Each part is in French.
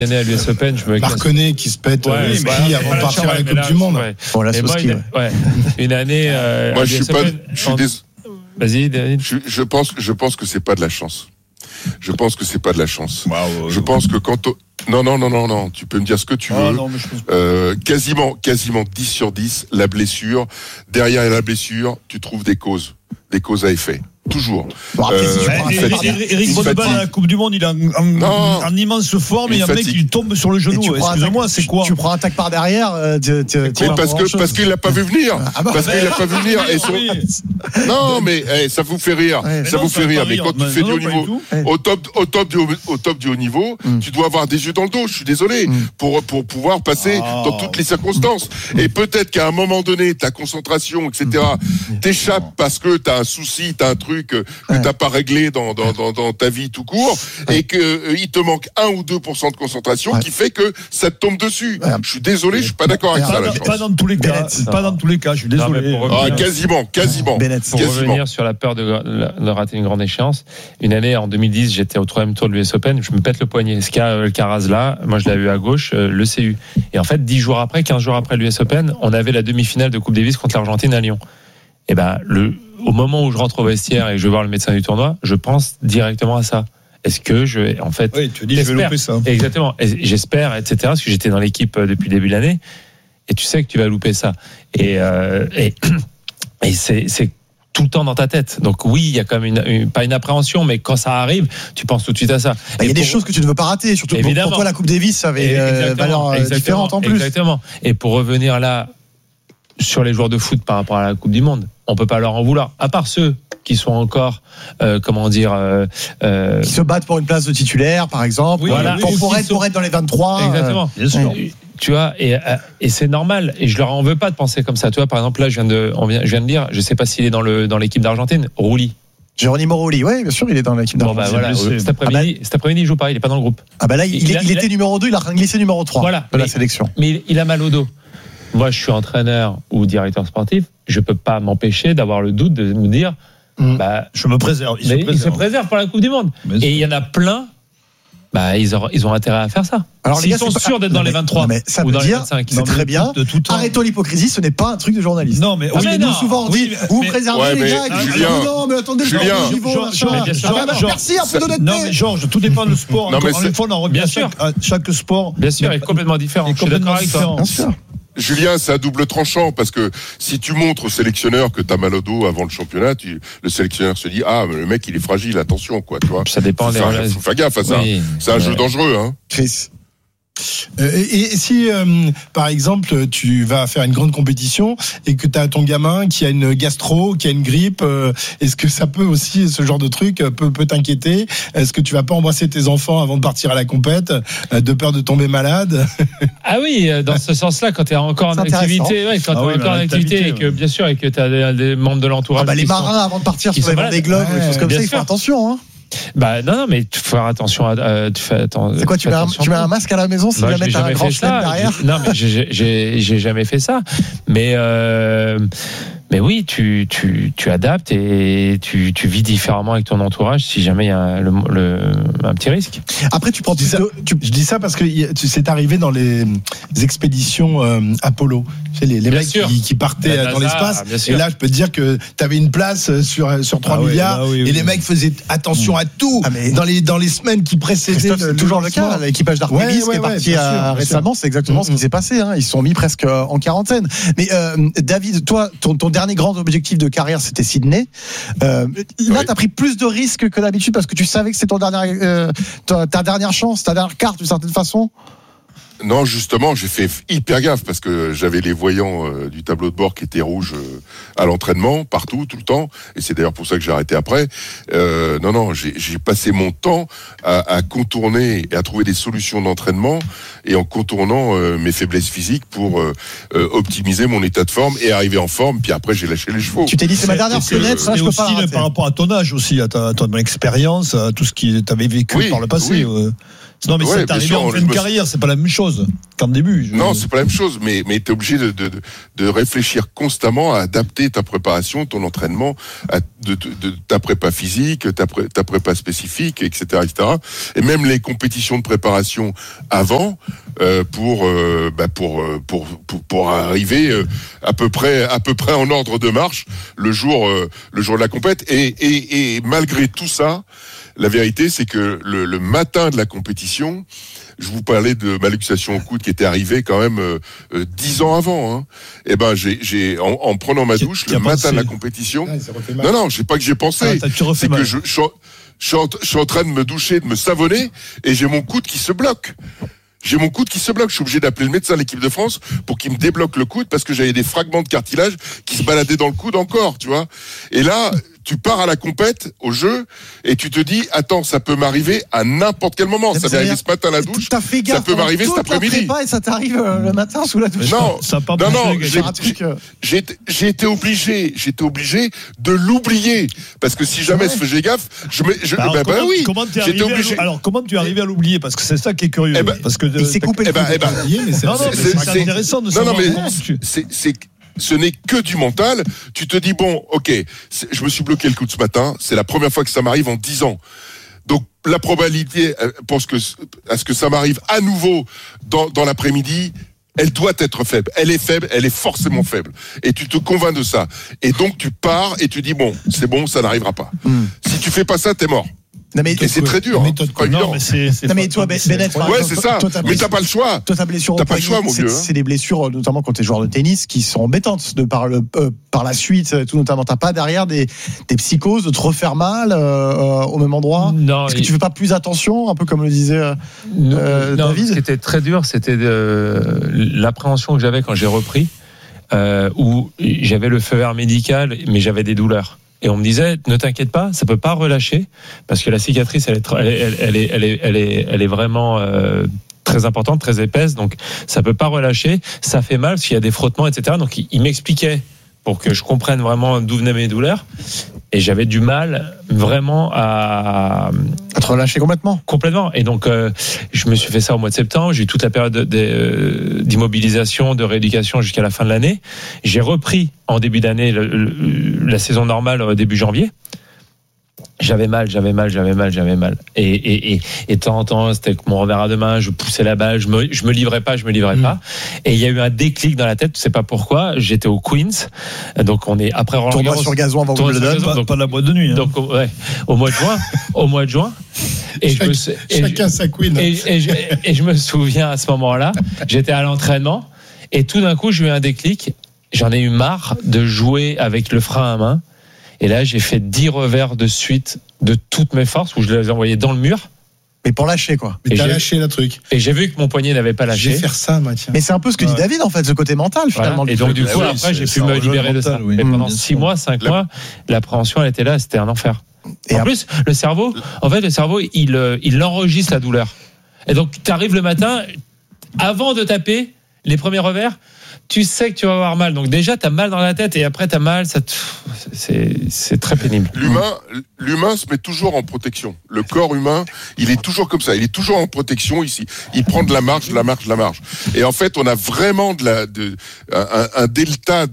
année à l'US Open, je me Marconnet qui se pète le ski avant de partir à la Coupe du Monde. Bon, là, une année. Moi, je suis Vas-y, David. Je pense que c'est pas de la chance. Je pense que c'est pas de la chance. Je pense que quand non, tu peux me dire ce que tu veux. Non, mais je pense... quasiment 10 sur 10, la blessure. Derrière la blessure, tu trouves des causes à effet. Toujours. Eric Bonnebal à la Coupe du Monde, il a en immense forme et il y a un mec qui lui tombe sur le genou. Excusez-moi, c'est quoi? Tu prends un tac par derrière. Parce qu'il l'a pas vu venir. Parce qu'il l'a pas vu venir. Non, mais ça vous fait rire. Ça vous fait rire. Mais quand tu fais du haut niveau, au top du haut niveau, tu dois avoir des yeux dans le dos. Je suis désolé pour pouvoir passer dans toutes les circonstances. Et peut-être qu'à un moment donné, ta concentration, etc., t'échappe parce que t'as un souci, t'as un truc que t'as pas réglé dans ta vie tout court, et que il te manque 1 ou 2% de concentration qui fait que ça te tombe dessus. Je suis désolé, je suis pas d'accord avec ça. Pas dans tous les cas. Pas dans tous les cas. Je suis désolé. Quasiment. Pour revenir sur la peur de rater une grande échéance, une année en 2010, j'étais au 3e tour de l'US Open, je me pète le poignet. Ce qu'a Alcaraz là, moi je l'ai eu à gauche, le CU. Et en fait, 15 jours après l'US Open, on avait la demi-finale de Coupe Davis contre l'Argentine à Lyon. Et au moment où je rentre au vestiaire et que je vais voir le médecin du tournoi, je pense directement à ça. Est-ce que je vais louper ça. Exactement. Et j'espère, etc. Parce que j'étais dans l'équipe depuis le début de l'année. Et tu sais que tu vas louper ça. Et c'est tout le temps dans ta tête. Donc oui, il y a quand même pas une appréhension, mais quand ça arrive, tu penses tout de suite à ça. Il y a des choses que tu ne veux pas rater, surtout pour toi la Coupe Davis avait une valeur différente en plus. Exactement. Et pour revenir là sur les joueurs de foot par rapport à la Coupe du Monde, on peut pas leur en vouloir, à part ceux qui sont encore qui se battent pour une place de titulaire par exemple, pour être dans les 23. Exactement. Bien sûr. Tu vois, et c'est normal, et je leur en veux pas de penser comme ça. Tu vois, par exemple là, je viens de dire, je sais pas s'il est dans l'équipe d'Argentine, Rulli. Geronimo Rulli, oui, bien sûr, il est dans l'équipe d'Argentine. Cet après-midi, il joue pas, il est pas dans le groupe. Là, il était numéro 2, il a glissé numéro 3 de la sélection. Mais il a mal au dos. Moi, je suis entraîneur ou directeur sportif, je peux pas m'empêcher d'avoir le doute de me dire, je me préserve. Il se préserve pour la Coupe du Monde. Et il y en a plein. Ils ont intérêt à faire ça. Alors, s'ils sont sûrs d'être dans les 23 ou dans les 25, c'est très bien. Arrêtons l'hypocrisie, ce n'est pas un truc de journaliste. Non, mais nous souvent on dit vous préservez les gars. Non, mais attendez, merci, un peu d'honnêteté. Non, mais Georges, tout dépend du sport. Encore une fois, on en revient chaque sport. Bien sûr, est complètement différent. Je suis d'accord avec toi. Julien, c'est à double tranchant, parce que si tu montres au sélectionneur que t'as mal au dos avant le championnat, le sélectionneur se dit le mec il est fragile, attention quoi, tu vois. Ça dépend. Faut faire gaffe à ça. C'est un jeu dangereux, hein. Chris. Et si, par exemple, tu vas faire une grande compétition et que tu as ton gamin qui a une gastro, qui a une grippe, est-ce que ça peut aussi, ce genre de truc, peut t'inquiéter? Est-ce que tu vas pas embrasser tes enfants avant de partir à la compète, de peur de tomber malade? Ah oui, dans ce sens-là, quand tu es encore en activité, et que bien sûr, et que tu as des membres de l'entourage. Les marins avant de partir sur les Vendée Globe, des choses comme ça, il faut attention, hein. Non, mais tu faut faire attention c'est quoi, tu mets un masque à la maison si jamais t'as un grand chelem derrière? Non, mais j'ai jamais fait ça. Mais oui, tu adaptes et tu vis différemment avec ton entourage si jamais il y a un petit risque. Après, tu prends je dis ça parce que c'est arrivé dans les expéditions Apollo. Tu sais, les mecs qui partaient dans l'espace. Et là, je peux te dire que tu avais une place sur 3 milliards. Et les mecs faisaient attention à tout. Dans les semaines qui précédaient. C'est toujours le cas. L'équipage d'Artemis qui est parti récemment, c'est exactement ce qui s'est passé. Ils se sont mis presque en quarantaine. Mais David, toi, ton dernier grand objectif de carrière, c'était Sydney. Là, t'as pris plus de risques que d'habitude parce que tu savais que c'était ta dernière chance, ta dernière carte d'une certaine façon. Non, justement, j'ai fait hyper gaffe parce que j'avais les voyants du tableau de bord qui étaient rouges à l'entraînement, partout, tout le temps. Et c'est d'ailleurs pour ça que j'ai arrêté après. J'ai passé mon temps à contourner et à trouver des solutions d'entraînement et en contournant mes faiblesses physiques pour optimiser mon état de forme et arriver en forme. Puis après, j'ai lâché les chevaux. Tu t'es dit, c'est ma dernière fenêtre, ça, je peux pas par rapport à ton âge aussi, à ton expérience, à tout ce que tu avais vécu par le passé. Non, mais c'est arrivé en pleine carrière, c'est pas la même chose qu'en début. Non, c'est pas la même chose, mais t'es obligé de réfléchir constamment à adapter ta préparation, ton entraînement, de ta prépa physique, ta prépa spécifique, etc., etc. Et même les compétitions de préparation avant, pour arriver à peu près en ordre de marche le jour de la compète. Et malgré tout ça, la vérité, c'est que le matin de la compétition, je vous parlais de ma luxation au coude qui était arrivée quand même 10 ans avant. Hein. Et ben, en prenant ma douche le matin de la compétition. Non, je sais pas que j'ai pensé. C'est que je suis en train de me doucher, de me savonner, et j'ai mon coude qui se bloque. Je suis obligé d'appeler le médecin de l'équipe de France pour qu'il me débloque le coude parce que j'avais des fragments de cartilage qui se baladaient dans le coude encore, tu vois. Et là, tu pars à la compète, au jeu, et tu te dis, attends, ça peut m'arriver à n'importe quel moment. Ça m'est arrivé ce matin à la douche. Ça peut m'arriver cet après-midi. Et ça t'arrive le matin sous la douche. Non, j'ai été obligé de l'oublier. Parce que si jamais je faisais gaffe, oui. Comment tu es arrivé à l'oublier? Parce que c'est ça qui est curieux. Parce que il s'est coupé le c'est intéressant de savoir. Ce n'est que du mental. Tu te dis, bon, ok, je me suis bloqué le coude ce matin, c'est la première fois que ça m'arrive en 10 ans. Donc, la probabilité à ce que ça m'arrive à nouveau dans l'après-midi, elle doit être faible. Elle est forcément faible. Et tu te convaincs de ça. Et donc, tu pars et tu dis, bon, c'est bon, ça n'arrivera pas. Si tu fais pas ça, t'es mort. Non, mais et c'est très dur. Mais toi, Bennett, c'est ça. Mais t'as pas le choix. Toi, ta blessure au poignet, c'est des blessures, notamment quand t'es joueur de tennis, qui sont embêtantes par la suite. Tout notamment, t'as pas derrière des psychoses de te refaire mal au même endroit. Non. Est-ce que tu fais pas plus attention, un peu comme le disait David? Ce qui était très dur, c'était l'appréhension que j'avais quand j'ai repris, où j'avais le feu vert médical, mais j'avais des douleurs. Et on me disait, ne t'inquiète pas, ça peut pas relâcher, parce que la cicatrice, elle est vraiment très importante, très épaisse, donc ça peut pas relâcher. Ça fait mal, parce qu'il y a des frottements, etc. Donc il m'expliquait pour que je comprenne vraiment d'où venaient mes douleurs. Et j'avais du mal vraiment à te relâcher complètement. Et donc je me suis fait ça au mois de septembre. J'ai eu toute la période d'immobilisation, de rééducation jusqu'à la fin de l'année. J'ai repris en début d'année la saison normale début janvier. J'avais mal. Et de temps en temps, c'était avec mon revers à deux mains, je poussais la balle, je me livrais pas. Et il y a eu un déclic dans la tête, je sais pas pourquoi. J'étais au Queens, donc on est après Roland Garros. Sur gazon avant Wimbledon, donc pas de la boîte de nuit. Donc au mois de juin. Et chacun sa queen. Et je me souviens à ce moment-là, j'étais à l'entraînement et tout d'un coup, j'ai eu un déclic. J'en ai eu marre de jouer avec le frein à main. Et là, j'ai fait 10 revers de suite de toutes mes forces où je les ai envoyés dans le mur. Mais pour lâcher, quoi. Mais t'as lâché le truc. Et j'ai vu que mon poignet n'avait pas lâché. Je vais faire ça, Mathieu. Mais c'est un peu ce que dit David, en fait, ce côté mental, finalement. Voilà. Et donc, du coup, après, j'ai pu me libérer de ça. Oui, mais pendant 6 mois, 5 mois, l'appréhension, elle était là, c'était un enfer. Et en plus, le cerveau, il enregistre la douleur. Et donc, tu arrives le matin, avant de taper les premiers revers, tu sais que tu vas avoir mal. Donc déjà, tu as mal dans la tête et après, tu as mal. C'est très pénible. L'humain se met toujours en protection. Le corps humain, il est toujours comme ça. Il est toujours en protection ici. Il prend de la marge. Et en fait, on a vraiment un delta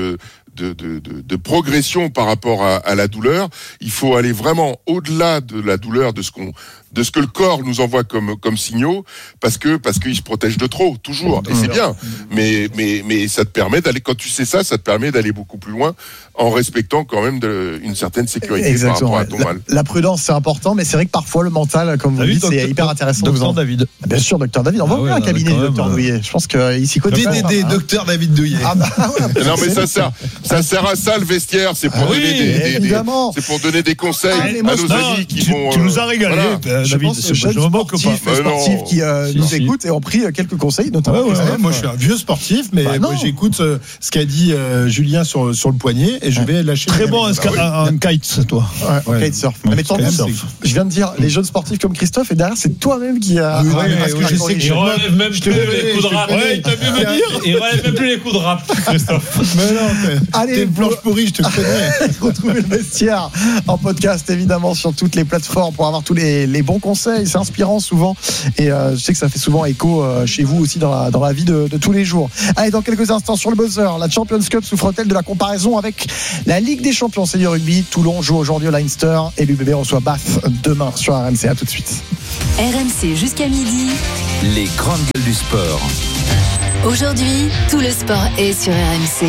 de progression par rapport à la douleur. Il faut aller vraiment au-delà de la douleur, de ce que le corps nous envoie comme signaux, parce qu'il se protège de trop, toujours. Et c'est bien. Mais ça te permet d'aller, quand tu sais ça te permet d'aller beaucoup plus loin en respectant quand même une certaine sécurité. Exactement. Par rapport à ton mal. La prudence, c'est important, mais c'est vrai que parfois le mental, comme vous dites, c'est hyper intéressant. Docteur David. Bien sûr, Docteur David. On va ouvrir un cabinet de Docteur Douillet. Je pense qu'il s'y connaît. DDD, Docteur David Douillet. Non, mais ça sert à ça, le vestiaire. C'est pour donner des conseils à nos amis qui vont. Tu nous as régalé, David. Je me moque pas. Sportifs qui nous écoutent et ont pris quelques conseils, notamment. Moi, je suis un vieux sportif, mais j'écoute ce qu'a dit Julien sur le poignet et je vais lâcher. Très bon un kite, toi. Ouais, kitesurf. Mais je viens de dire, les jeunes sportifs comme Christophe, et derrière, c'est toi-même qui a. Je sais que je relève même plus les coups de rap. Ouais, t'as vu me dire. Il relève même plus les coups de rap, Christophe. Mais non, Allez, t'es une planche pourrie, je te connais. Retrouvez le vestiaire en podcast, évidemment, sur toutes les plateformes pour avoir tous les bons conseils. C'est inspirant souvent. Et je sais que ça fait souvent écho chez vous aussi dans la vie de tous les jours. Allez, dans quelques instants sur le buzzer, la Champions Cup souffre-t-elle de la comparaison avec la Ligue des Champions? C'est du rugby. Toulon joue aujourd'hui au Leinster et l'UBB reçoit Bath demain sur RMC. À tout de suite. RMC jusqu'à midi. Les grandes gueules du sport. Aujourd'hui, tout le sport est sur RMC.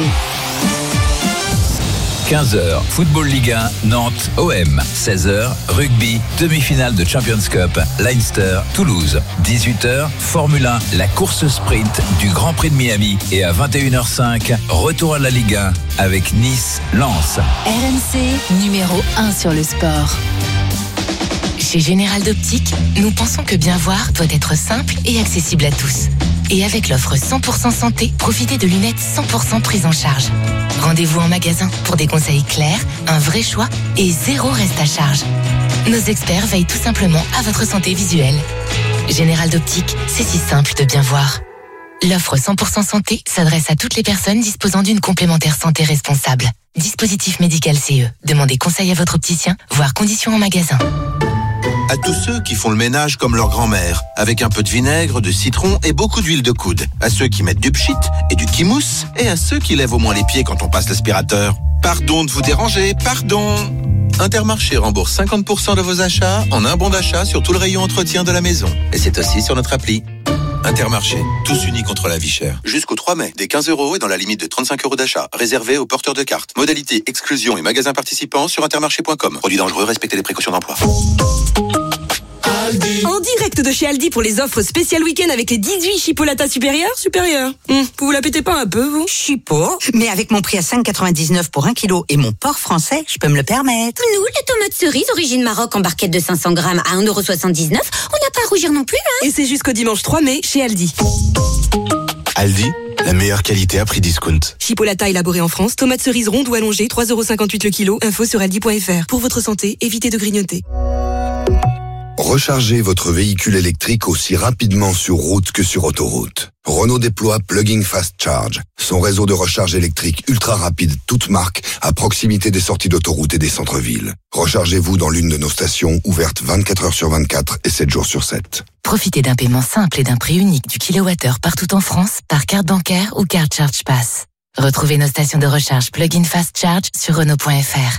15h, Football Ligue 1, Nantes, OM. 16h, Rugby, demi-finale de Champions Cup, Leinster, Toulouse. 18h, Formule 1, la course sprint du Grand Prix de Miami. Et à 21h05, retour à la Ligue 1 avec Nice, Lens. RMC, numéro 1 sur le sport. Chez Général d'Optique, nous pensons que bien voir doit être simple et accessible à tous. Et avec l'offre 100% santé, profitez de lunettes 100% prises en charge. Rendez-vous en magasin pour des conseils clairs, un vrai choix et 0 reste à charge. Nos experts veillent tout simplement à votre santé visuelle. Général d'Optique, c'est si simple de bien voir. L'offre 100% santé s'adresse à toutes les personnes disposant d'une complémentaire santé responsable. Dispositif médical CE. Demandez conseil à votre opticien, voire conditions en magasin. À tous ceux qui font le ménage comme leur grand-mère, avec un peu de vinaigre, de citron et beaucoup d'huile de coude. À ceux qui mettent du pchit et du kimousse, et à ceux qui lèvent au moins les pieds quand on passe l'aspirateur. Pardon de vous déranger, pardon. Intermarché rembourse 50% de vos achats en un bon d'achat sur tout le rayon entretien de la maison. Et c'est aussi sur notre appli. Intermarché, tous unis contre la vie chère. Jusqu'au 3 mai, des 15 € et dans la limite de 35 € d'achat, réservé aux porteurs de cartes. Modalité, exclusion et magasins participants sur intermarché.com. Produits dangereux, respectez les précautions d'emploi. En direct de chez Aldi pour les offres spéciales week-end avec les 18 chipolatas supérieurs. Vous la pétez pas un peu, vous? Chipo, mais avec mon prix à 5,99 pour 1 kilo et mon porc français, je peux me le permettre. Nous, les tomates cerises origine Maroc en barquette de 500 grammes à 1,79 €, on n'a pas à rougir non plus, hein. Et c'est jusqu'au dimanche 3 mai chez Aldi. Aldi, la meilleure qualité à prix discount. Chipolata élaborée en France, tomates cerises rondes ou allongées, 3,58 € le kilo. Info sur aldi.fr. Pour votre santé, évitez de grignoter. Rechargez votre véhicule électrique aussi rapidement sur route que sur autoroute. Renault déploie Plug-in Fast Charge, son réseau de recharge électrique ultra rapide, toute marque, à proximité des sorties d'autoroute et des centres-villes. Rechargez-vous dans l'une de nos stations, ouvertes 24 heures sur 24 et 7 jours sur 7. Profitez d'un paiement simple et d'un prix unique du kilowattheure partout en France par carte bancaire ou carte Charge Pass. Retrouvez nos stations de recharge Plug-in Fast Charge sur Renault.fr.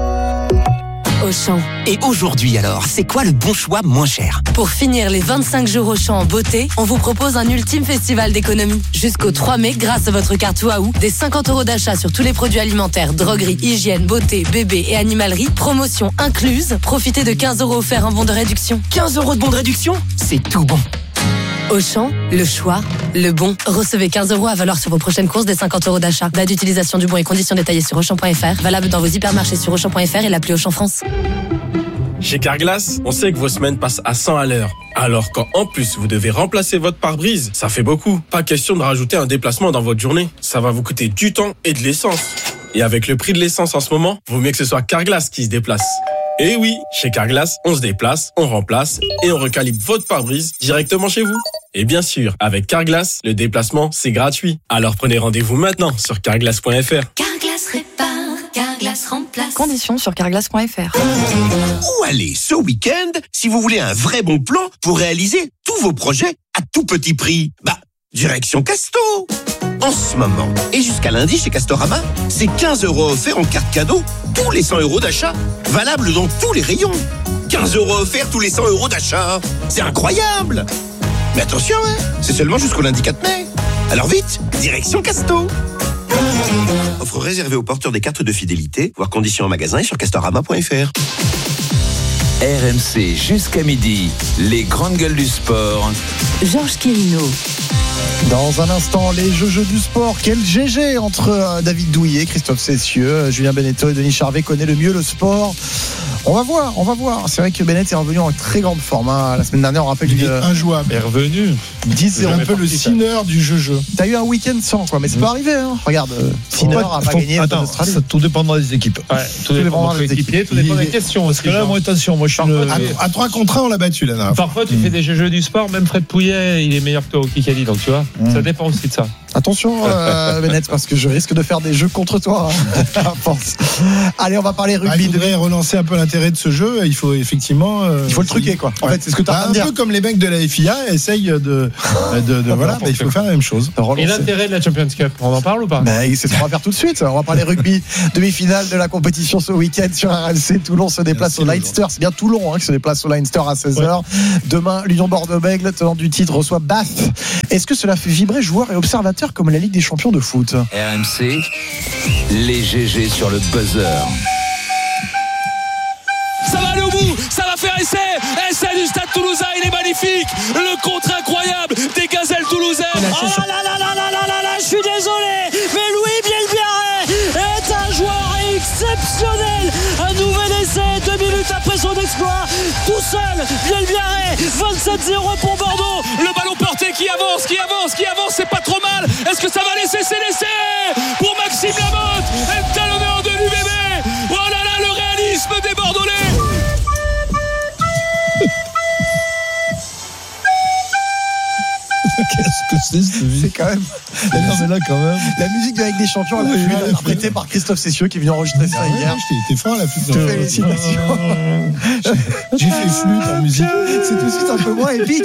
Auchan. Et aujourd'hui alors, c'est quoi le bon choix moins cher? Pour finir les 25 jours Auchan en beauté, on vous propose un ultime festival d'économie. Jusqu'au 3 mai, grâce à votre carte Waouh, des 50 € d'achat sur tous les produits alimentaires, droguerie, hygiène, beauté, bébé et animalerie, promotion incluse. Profitez de 15 € offerts en bon de réduction. 15 € de bon de réduction? C'est tout bon. Auchan, le choix, le bon. Recevez 15 € à valoir sur vos prochaines courses des 50 € d'achat. Date d'utilisation du bon et conditions détaillées sur Auchan.fr. Valable dans vos hypermarchés sur Auchan.fr et l'appli Auchan France. Chez Carglass, on sait que vos semaines passent à 100 à l'heure. Alors quand en plus vous devez remplacer votre pare-brise, ça fait beaucoup. Pas question de rajouter un déplacement dans votre journée. Ça va vous coûter du temps et de l'essence. Et avec le prix de l'essence en ce moment, vaut mieux que ce soit Carglass qui se déplace. Et oui, chez Carglass, on se déplace, on remplace et on recalibre votre pare-brise directement chez vous. Et bien sûr, avec Carglass, le déplacement, c'est gratuit. Alors prenez rendez-vous maintenant sur carglass.fr. Carglass répare, Carglass remplace. Conditions sur carglass.fr. Où aller ce week-end si vous voulez un vrai bon plan pour réaliser tous vos projets à tout petit prix? Direction Casto. En ce moment, et jusqu'à lundi chez Castorama, c'est 15 € offerts en carte cadeau, tous les 100 € d'achat, valable dans tous les rayons. 15 € offerts tous les 100 € d'achat. C'est incroyable! Mais attention, c'est seulement jusqu'au lundi 4 mai. Alors vite, direction Casto. Offre réservée aux porteurs des cartes de fidélité, voir conditions en magasin et sur castorama.fr. RMC jusqu'à midi, les grandes gueules du sport. Georges Quirino. Dans un instant, les jeux du sport. Quel GG entre David Douillet, Christophe Cessieux, Julien Beneteau et Denis Charvet connaît le mieux le sport. On va voir. C'est vrai que Bennett est revenu en très grande forme. La semaine dernière, on rappelle il est injouable. Il est revenu. 10-0, un peu le Sinner du jeu. T'as eu un week-end sans, quoi, mais c'est pas arrivé. Regarde, Sinner a pas gagné. Attends, ça tout dépendra des équipes. Ouais, tout dépend des équipiers, tout dépend des questions. Parce que là, moi, attention, moi je suis à 3 contre 1, on l'a battu là. Parfois, tu fais des jeux du sport, même Fred Pouillet, il est meilleur que toi au Kikadi, donc tu vois, ça dépend aussi de ça. Attention, Bennett, parce que je risque de faire des jeux contre toi. Allez, on va parler rugby. Il faudrait relancer un peu l'intérêt de ce jeu. Il faut effectivement. Il faut le truquer, quoi. En fait, c'est ce que tu as un peu comme les mecs de la FIA essayent de voilà, il faut faire la même chose. Et l'intérêt de la Champions Cup, on en parle ou pas? C'est ce qu'on va faire tout de suite. On va parler rugby. Demi-finale de la compétition ce week-end sur RMC. Toulon se déplace au Leinster. C'est bien Toulon qui se déplace au Leinster à 16h. Demain, l'Union Bordeaux-Bègles, tenant du titre, reçoit Bath. Est-ce que cela fait vibrer joueurs et observateurs comme la Ligue des champions de foot? RMC, les GG sur le buzzer. Ça va aller au bout, ça va faire essai du Stade Toulousain, il est magnifique, le contre incroyable des Gazelles toulousaines. Oh là là là là là là là, je suis désolé, mais Louis Bielbiarré est un joueur exceptionnel. Un nouvel essai, 2 minutes après son exploit, tout seul, Bielbiarré, 27-0 pour Bordeaux. Le ballon porté qui avance, c'est pas trop mal. Est-ce que ça va laisser? C'est l'essai pour Maxime Lamotte, le talonneur de l'UBB. Oh là là, le réalisme des Bordelais. Qu'est-ce que c'est quand même. La musique de Ligue des Champions, interprétée par Christophe Cessieux qui est venu enregistrer ça hier. J'étais fort à la flûte. Félicitations. J'ai fait flûte en musique. C'est tout de suite un peu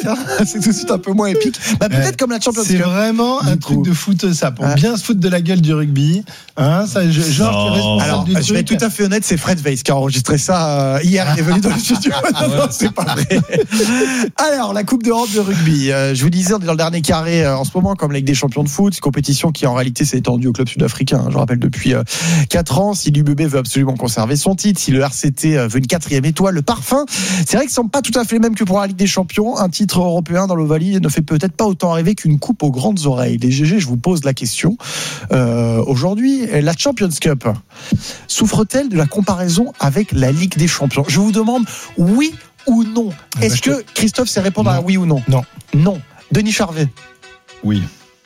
moins épique. Peut-être comme la Champions Cup. C'est vraiment un truc de foot, ça. Pour bien se foutre de la gueule du rugby. Ça, genre, tu es responsable du truc. Je vais être tout à fait honnête, c'est Fred Weiss qui a enregistré ça hier. Il est venu dans le studio. Non, c'est pas vrai. Alors, la Coupe d'Europe de rugby. Je vous disais, on est dans le dernier carré en ce moment, comme la Ligue des champions de foot, une compétition qui en réalité s'est étendue au club sud-africain. Je rappelle depuis 4 ans, si l'UBB veut absolument conserver son titre, si le RCT veut une 4e étoile, le parfum, c'est vrai que ce ne sont pas tout à fait les mêmes que pour la Ligue des champions. Un titre européen dans l'Ovalie ne fait peut-être pas autant rêver qu'une coupe aux grandes oreilles. Les GG, je vous pose la question. Aujourd'hui, la Champions Cup souffre-t-elle de la comparaison avec la Ligue des champions? Je vous demande oui ou non. Est-ce que Christophe sait répondre à oui ou non? Non. Denis Charvet? Oui.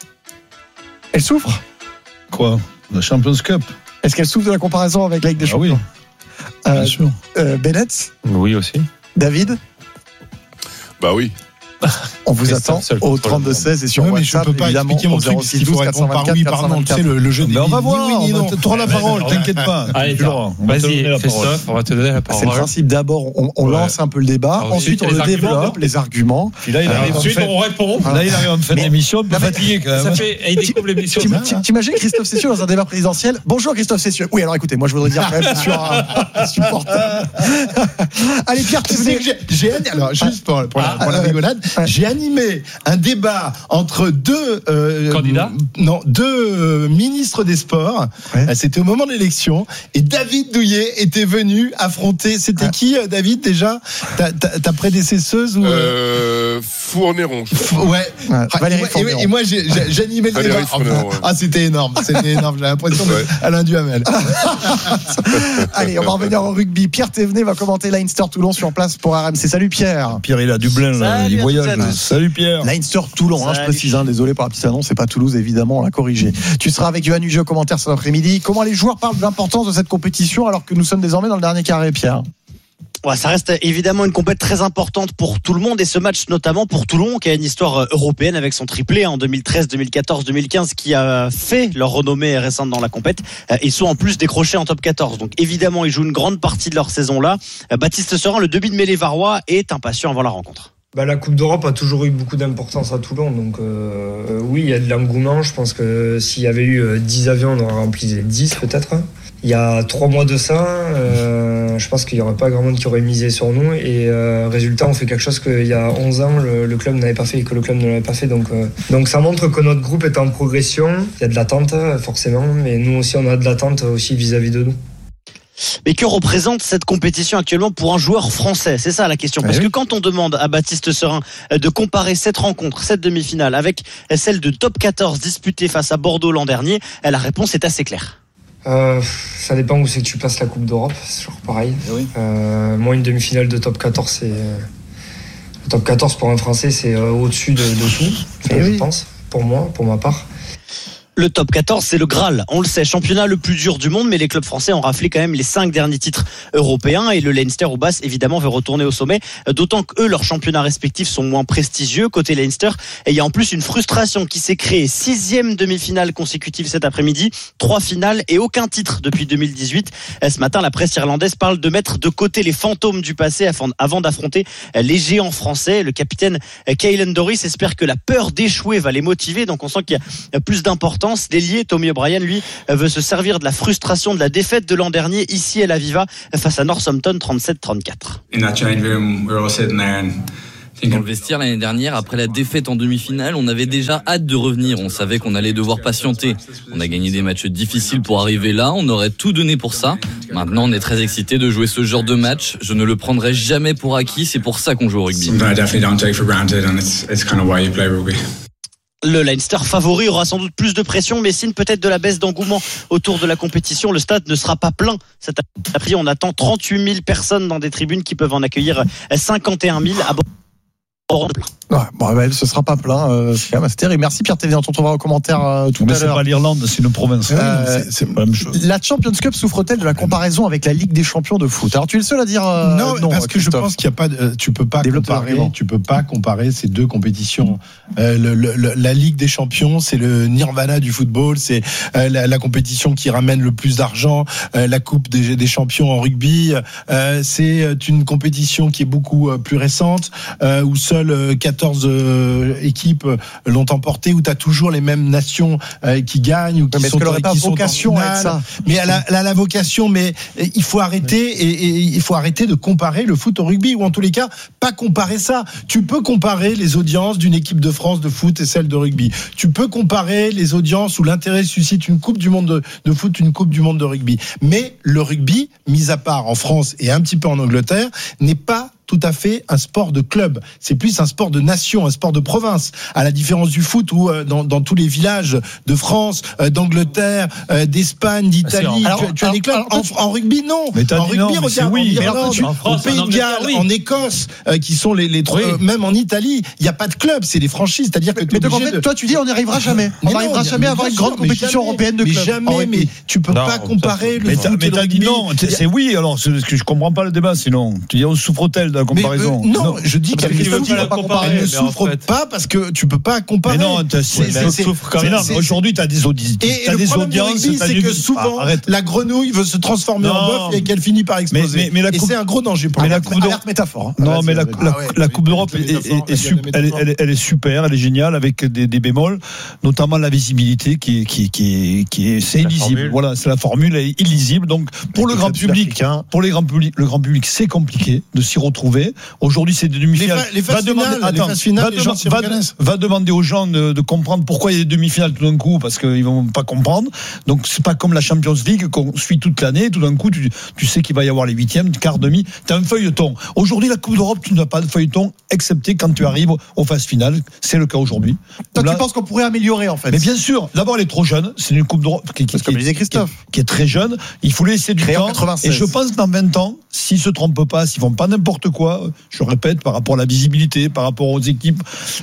Elle souffre? Quoi? La Champions Cup? Est-ce qu'elle souffre de la comparaison avec la Ligue des Champions? Oui. Bien sûr. Bennett? Oui aussi. David? Bah oui. On vous attend au 32-16 et sur WhatsApp. Je peux pas expliquer mon truc s'il faut répondre par oui, pardon. Tu sais, le jeu des on va voir. Tu auras la parole, t'inquiète pas. Allez, vas-y, Christophe, on va te donner la parole. C'est le principe. D'abord, on lance un peu le débat. Ensuite, on le développe, les arguments. Puis là, ensuite, on répond. Là, il arrive à me faire l'émission, un peu fatigué quand même. Ça fait, il découvre l'émission. T'imagines Christophe Cessieux dans un débat présidentiel? Bonjour Christophe Cessieux. Oui, alors écoutez, moi je voudrais dire quand même sur un supporter. Allez, Pierre, tu sais que alors juste pour la rigolade, j'ai animé un débat entre deux candidats, deux ministres des Sports. C'était au moment de l'élection et David Douillet était venu affronter. C'était qui, David, déjà ta prédécesseuse ou Fourneron. Ouais. Valérie Fourneron. Et moi j'animais le débat. C'était énorme. J'ai l'impression d'Alain Duhamel. Allez, on va revenir au rugby. Pierre Thévenet va commenter Leinster-Toulon sur place pour RMC. Salut Pierre. Pierre, il a Dublin, là, il voyage. Salut Pierre. Leinster-Toulon, je précise, désolé pour la petite annonce, c'est pas Toulouse, évidemment, on l'a corrigé. Tu seras avec Yohann Ugier au commentaire cet après-midi. Comment les joueurs parlent de l'importance de cette compétition alors que nous sommes désormais dans le dernier carré, Pierre? Ouais, ça reste évidemment une compétition très importante pour tout le monde et ce match notamment pour Toulon qui a une histoire européenne avec son triplé en 2013, 2014, 2015 qui a fait leur renommée récente dans la compétition. Ils sont en plus décrochés en top 14. Donc évidemment, ils jouent une grande partie de leur saison là. Baptiste Serin, le demi de mêlée varois, est impatient avant la rencontre. La Coupe d'Europe a toujours eu beaucoup d'importance à Toulon, donc oui, il y a de l'engouement. Je pense que s'il y avait eu 10 avions, on aurait rempli les 10 peut-être. Il y a 3 mois de ça, je pense qu'il n'y aurait pas grand monde qui aurait misé sur nous. Et résultat, on fait quelque chose qu'il y a 11 ans, le club n'avait pas fait et que le club ne l'avait pas fait. Donc ça montre que notre groupe est en progression. Il y a de l'attente forcément, mais nous aussi on a de l'attente aussi vis-à-vis de nous. Mais que représente cette compétition actuellement pour un joueur français? C'est ça la question. Parce que quand on demande à Baptiste Serin de comparer cette rencontre, cette demi-finale, avec celle de top 14 disputée face à Bordeaux l'an dernier, la réponse est assez claire. Ça dépend où c'est que tu places la Coupe d'Europe, c'est toujours pareil. Oui. Moi, une demi-finale de top 14, c'est. Le top 14 pour un Français, c'est au-dessus de tout, je pense, pour moi, pour ma part. Le top 14, c'est le Graal. On le sait, championnat le plus dur du monde, mais les clubs français ont raflé quand même les 5 derniers titres européens et le Leinster au Basse, évidemment, veut retourner au sommet, d'autant qu'eux, leurs championnats respectifs sont moins prestigieux côté Leinster. Et il y a en plus une frustration qui s'est créée. 6e demi-finale consécutive cet après-midi, 3 finales et aucun titre depuis 2018. Ce matin, la presse irlandaise parle de mettre de côté les fantômes du passé avant d'affronter les géants français. Le capitaine Caelan Doris espère que la peur d'échouer va les motiver, donc on sent qu'il y a plus d'importance. L'ailier Tommy O'Brien, lui, veut se servir de la frustration de la défaite de l'an dernier ici à l'Aviva face à Northampton 37-34. Dans le vestiaire l'année dernière, après la défaite en demi-finale, on avait déjà hâte de revenir. On savait qu'on allait devoir patienter. On a gagné des matchs difficiles pour arriver là. On aurait tout donné pour ça. Maintenant, on est très excités de jouer ce genre de match. Je ne le prendrai jamais pour acquis. C'est pour ça qu'on joue au rugby. Le Leinster favori aura sans doute plus de pression, mais signe peut-être de la baisse d'engouement autour de la compétition. Le stade ne sera pas plein. Cet après-midi, on attend 38 000 personnes dans des tribunes qui peuvent en accueillir 51 000 à bord. Ce sera pas plein, c'est terrible. Merci Pierre Thévenin, on te retrouvera en commentaire tout à l'heure. C'est pas l'Irlande, c'est une province. C'est la même chose. La Champions Cup souffre-t-elle de la comparaison avec la Ligue des Champions de foot? Alors tu es le seul à dire non, parce que je pense qu'il y a pas tu peux pas comparer ces deux compétitions. La Ligue des Champions, c'est le nirvana du football, c'est la compétition qui ramène le plus d'argent, la Coupe des Champions en rugby, c'est une compétition qui est beaucoup plus récente, où seules 14 équipes l'ont emporté, où tu as toujours les mêmes nations qui gagnent ou qui sont en finale. Mais elle a la vocation, mais il faut arrêter et il faut arrêter de comparer le foot au rugby, ou en tous les cas pas comparer ça. Tu peux comparer les audiences d'une équipe de France de foot et celle de rugby. Tu peux comparer les audiences où l'intérêt suscite une Coupe du Monde de foot, une Coupe du Monde de rugby. Mais le rugby, mis à part en France et un petit peu en Angleterre, n'est pas tout à fait un sport de club. C'est plus un sport de nation, un sport de province. À la différence du foot où dans tous les villages de France, d'Angleterre, d'Espagne, d'Italie, tu as des clubs. En rugby, non. En rugby, regarde, en Irlande, au Pays de Galles, en Écosse, qui sont les trois, même en Italie, il n'y a pas de club, c'est des franchises. C'est-à-dire que toi, tu dis on n'y arrivera jamais. On n'arrivera jamais à avoir une grande compétition européenne de clubs. Jamais, mais tu peux pas comparer le foot et le rugby. Non, c'est oui. Alors, je comprends pas le débat. Sinon, tu dis on souffre-t-elle de la comparaison? Non, je dis qu'elle ne souffre pas parce que tu peux pas comparer. Mais non, souffre quand même. Aujourd'hui, tu as des audiences. Et le problème du rugby, c'est que souvent, la grenouille veut se transformer en bœuf et qu'elle finit par exploser. Et c'est un gros danger pour la Coupe d'Europe. Métaphore. Non, mais la Coupe d'Europe elle est super, elle est géniale avec des bémols, notamment la visibilité qui est c'est illisible. Voilà, c'est la formule, elle est illisible. Donc pour le grand public, le grand public, c'est compliqué de s'y retrouver. Aujourd'hui, c'est des demi-finales. Les phases finales, va demander aux gens de comprendre pourquoi il y a des demi-finales tout d'un coup, parce qu'ils vont pas comprendre. Donc c'est pas comme la Champions League qu'on suit toute l'année. Tout d'un coup, tu sais qu'il va y avoir les huitièmes, quart, demi. T'as un feuilleton. Aujourd'hui, la Coupe d'Europe, tu n'as pas de feuilleton, excepté quand tu arrives aux phases finales. C'est le cas aujourd'hui. Toi, tu penses qu'on pourrait améliorer en fait? Mais bien sûr. D'abord, elle est trop jeune. C'est une Coupe d'Europe comme disait Christophe, qui est très jeune. Il faut laisser du temps. Et je pense que dans 20 ans, s'ils se trompent pas, s'ils font pas n'importe quoi, je répète, par rapport à la visibilité, par rapport aux équipes,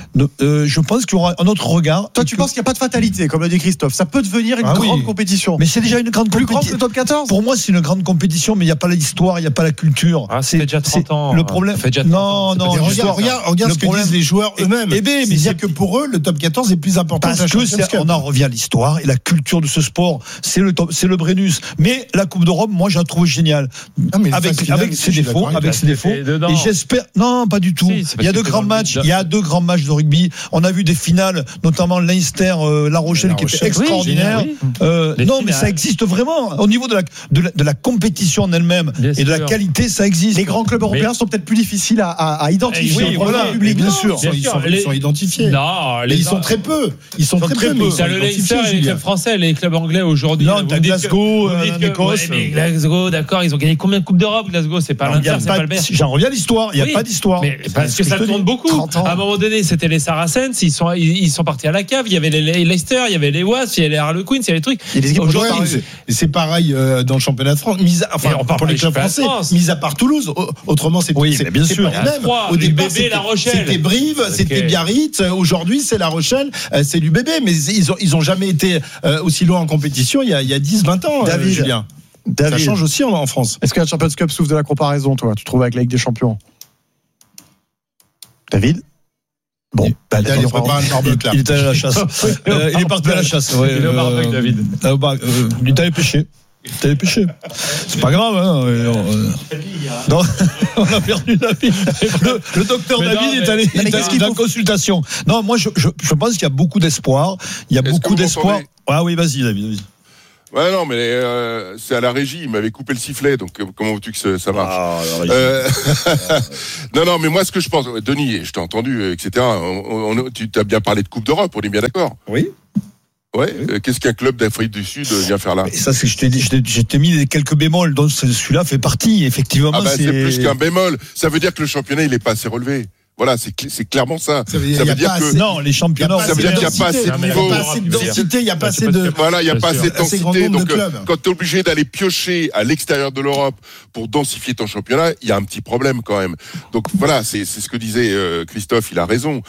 je pense qu'il y aura un autre regard. Toi, tu penses qu'il n'y a pas de fatalité, comme l'a dit Christophe? Ça peut devenir une grande compétition. Mais c'est déjà une grande compétition. Plus grande que le top 14? Pour moi, c'est une grande compétition, mais il n'y a pas l'histoire, il n'y a pas la culture. C'est déjà 30 ans. Le problème. Non. Regarde ce que disent les joueurs eux-mêmes. C'est-à-dire que pour eux, le top 14 est plus important parce que on en revient à l'histoire et la culture de ce sport. C'est le Brennus. Mais la Coupe d'Europe, moi, je la trouve géniale. Avec ses défauts. Et j'espère. Non, pas du tout. Il y a deux grands matchs. Il y a deux grands matchs de rugby. On a vu des finales, notamment Leinster, La Rochelle, qui étaient extraordinaires. Non, mais ça existe vraiment. Au niveau de la compétition en elle-même et de la qualité, ça existe. Les grands clubs européens sont peut-être plus difficiles à identifier. Oui, voilà, bien sûr. Ils sont identifiés. Non, mais ils sont très peu. Ils sont très peu. T'as le Leinster et les clubs français, les clubs anglais aujourd'hui. Non, t'as Glasgow, Glasgow, d'accord, ils ont gagné combien de Coupes d'Europe, Glasgow? C'est pas l'Inter, c'est pas le Bayern. J'en reviens, d'histoire. Il n'y a pas d'histoire. Mais parce que ça tourne beaucoup. À un moment donné, c'était les Saracens. Ils sont partis à la cave. Il y avait les Leicester, il y avait les Wasps, il y avait les Harlequins, il y avait des trucs. C'est pareil dans le championnat de France. On parle pour les clubs français. Mis à part Toulouse. Autrement, c'est bien sûr. Au départ, c'était Brive, c'était Biarritz. Aujourd'hui, c'est La Rochelle, c'est l'UBB. Mais ils ont jamais été aussi loin en compétition il y a 10-20 ans, Julien. Ça change aussi en France. Est-ce que la Champions Cup souffre de la comparaison, toi, tu trouves, avec la Ligue des Champions? David? Bon, il prépare un barbecue. Il est allé à la chasse. Il est parti à la chasse. Il est au barbecue, David. Il est allé pêcher. C'est pas grave, hein. Non, on a perdu David. Le docteur David est allé dans la consultation. Non, moi, je pense qu'il y a beaucoup d'espoir. Il y a beaucoup d'espoir. Ah oui, vas-y, David. Ouais, non, mais c'est à la régie. Il m'avait coupé le sifflet, donc comment veux-tu que ça marche? Non, mais moi, ce que je pense, Denis, je t'ai entendu, etc. Tu as bien parlé de Coupe d'Europe, on est bien d'accord? Oui. Ouais. Qu'est-ce qu'un club d'Afrique du Sud vient faire là? Et ça, c'est je t'ai mis quelques bémols, donc celui-là fait partie, effectivement. C'est plus qu'un bémol. Ça veut dire que le championnat, il n'est pas assez relevé. Voilà, c'est clairement ça. Ça veut dire que non, les championnats, ça veut dire qu'il n'y a pas assez de niveau. Il n'y a pas assez de densité, il n'y a pas assez de. Voilà, il n'y a pas assez de densité. Donc, quand tu es obligé d'aller piocher à l'extérieur de l'Europe pour densifier ton championnat, il y a un petit problème quand même. Donc voilà, c'est ce que disait Christophe, il a raison.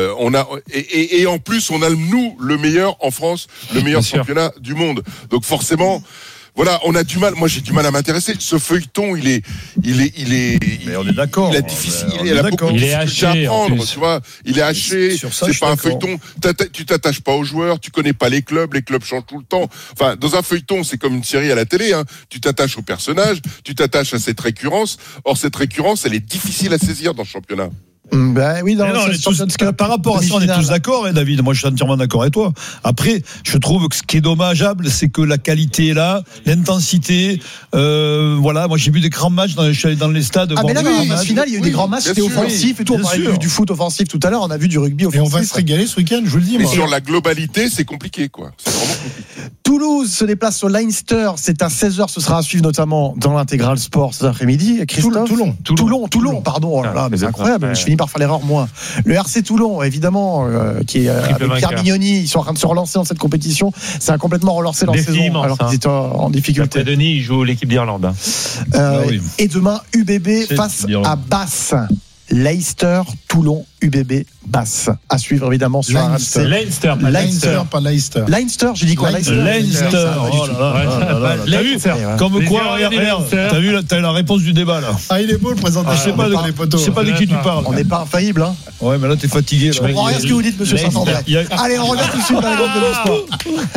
Et en plus, on a le meilleur en France, le meilleur championnat du monde. Donc forcément. Voilà, on a du mal. Moi, j'ai du mal à m'intéresser. Ce feuilleton, il est. Mais on est d'accord. Il a beaucoup de difficultés à apprendre, tu vois. Il est haché. C'est pas un feuilleton. Tu t'attaches pas aux joueurs. Tu connais pas les clubs. Les clubs changent tout le temps. Enfin, dans un feuilleton, c'est comme une série à la télé. Hein. Tu t'attaches aux personnages. Tu t'attaches à cette récurrence. Or, cette récurrence, elle est difficile à saisir dans le championnat. Oui, par rapport à ça, on est tous d'accord, hein, David. Moi, je suis entièrement d'accord avec toi. Après, je trouve que ce qui est dommageable, c'est que la qualité est là, l'intensité. Voilà, moi, j'ai vu des grands matchs. Je suis allé dans les stades. Mais là, en finale, il y a eu des grands matchs, c'était offensif et tout. On parlait du foot offensif tout à l'heure. On a vu du rugby offensif. Et on va se régaler ce week-end, je vous le dis. Mais sur la globalité, c'est compliqué, quoi. C'est vraiment compliqué. Toulouse se déplace au Leinster. C'est à 16h. Ce sera à suivre notamment dans l'intégral sport cet après-midi. Christophe. Toulon, pardon. Oh là là, mais c'est incroyable. Je finis par faire l'erreur, moi. Le RC Toulon, évidemment, qui est avec Pierre Mignoni, ils sont en train de se relancer dans cette compétition. Ça a complètement relancé leur saison alors qu'ils étaient en difficulté. Après Denis, il joue l'équipe d'Irlande. Et demain, UBB face à Basse. Leicester, Toulon, UBB, Basse. À suivre évidemment sur Leinster, pas Leicester. Leinster, j'ai dit quoi? Leinster. Oh là là. T'as vu? Comme quoi, t'as vu la réponse du débat là. Ah, il est beau le présentateur. Je sais pas de qui tu parles. On n'est pas infaillible, hein. Ouais, mais là t'es fatigué. Je comprends rien ce que vous dites, monsieur Saint-André. Allez, on revient tout de suite dans les grandes gueules du sport.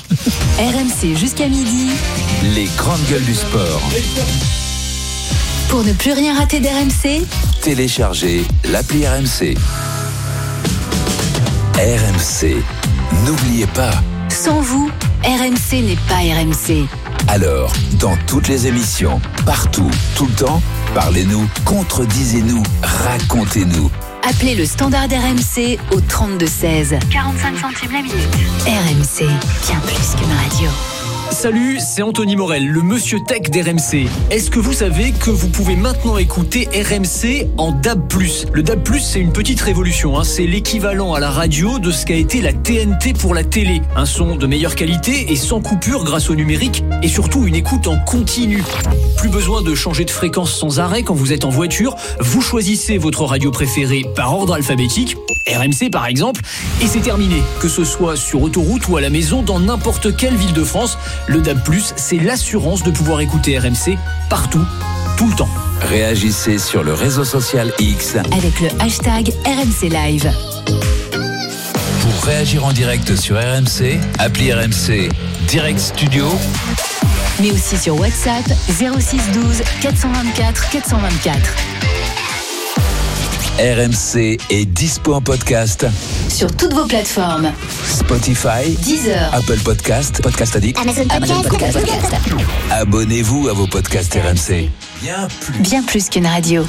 RMC jusqu'à midi. Les grandes gueules du sport. Pour ne plus rien rater d'RMC, téléchargez l'appli RMC. RMC, n'oubliez pas. Sans vous, RMC n'est pas RMC. Alors, dans toutes les émissions, partout, tout le temps, parlez-nous, contredisez-nous, racontez-nous. Appelez le standard RMC au 3216. 45 centimes la minute. RMC, bien plus qu'une radio. Salut, c'est Anthony Morel, le monsieur tech d'RMC. Est-ce que vous savez que vous pouvez maintenant écouter RMC en DAB+. Le DAB+, c'est une petite révolution, hein. C'est l'équivalent à la radio de ce qu'a été la TNT pour la télé. Un son de meilleure qualité et sans coupure grâce au numérique et surtout une écoute en continu. Plus besoin de changer de fréquence sans arrêt quand vous êtes en voiture. Vous choisissez votre radio préférée par ordre alphabétique, RMC par exemple, et c'est terminé. Que ce soit sur autoroute ou à la maison, dans n'importe quelle ville de France, le DAB+, c'est l'assurance de pouvoir écouter RMC partout, tout le temps. Réagissez sur le réseau social X avec le hashtag RMC Live. Pour réagir en direct sur RMC, appli RMC Direct Studio. Mais aussi sur WhatsApp 06 12 424 424. RMC est dispo en podcast sur toutes vos plateformes. Spotify, Deezer, Apple Podcast, Podcast Addict, Amazon Podcast. Abonnez-vous à vos podcasts RMC. Bien plus qu'une radio.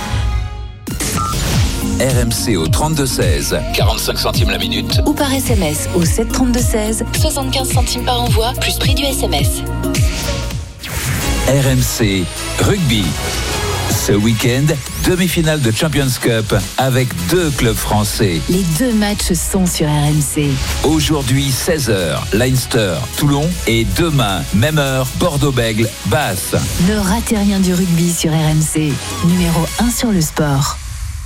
RMC au 3216, 45 centimes la minute. Ou par SMS au 73216, 75 centimes par envoi, plus prix du SMS. RMC Rugby. Ce week-end, demi-finale de Champions Cup avec 2 clubs français. Les 2 matchs sont sur RMC. Aujourd'hui 16h, Leinster, Toulon et demain, même heure, Bordeaux-Bègles, Bath. Ne ratez rien du rugby sur RMC. Numéro 1 sur le sport.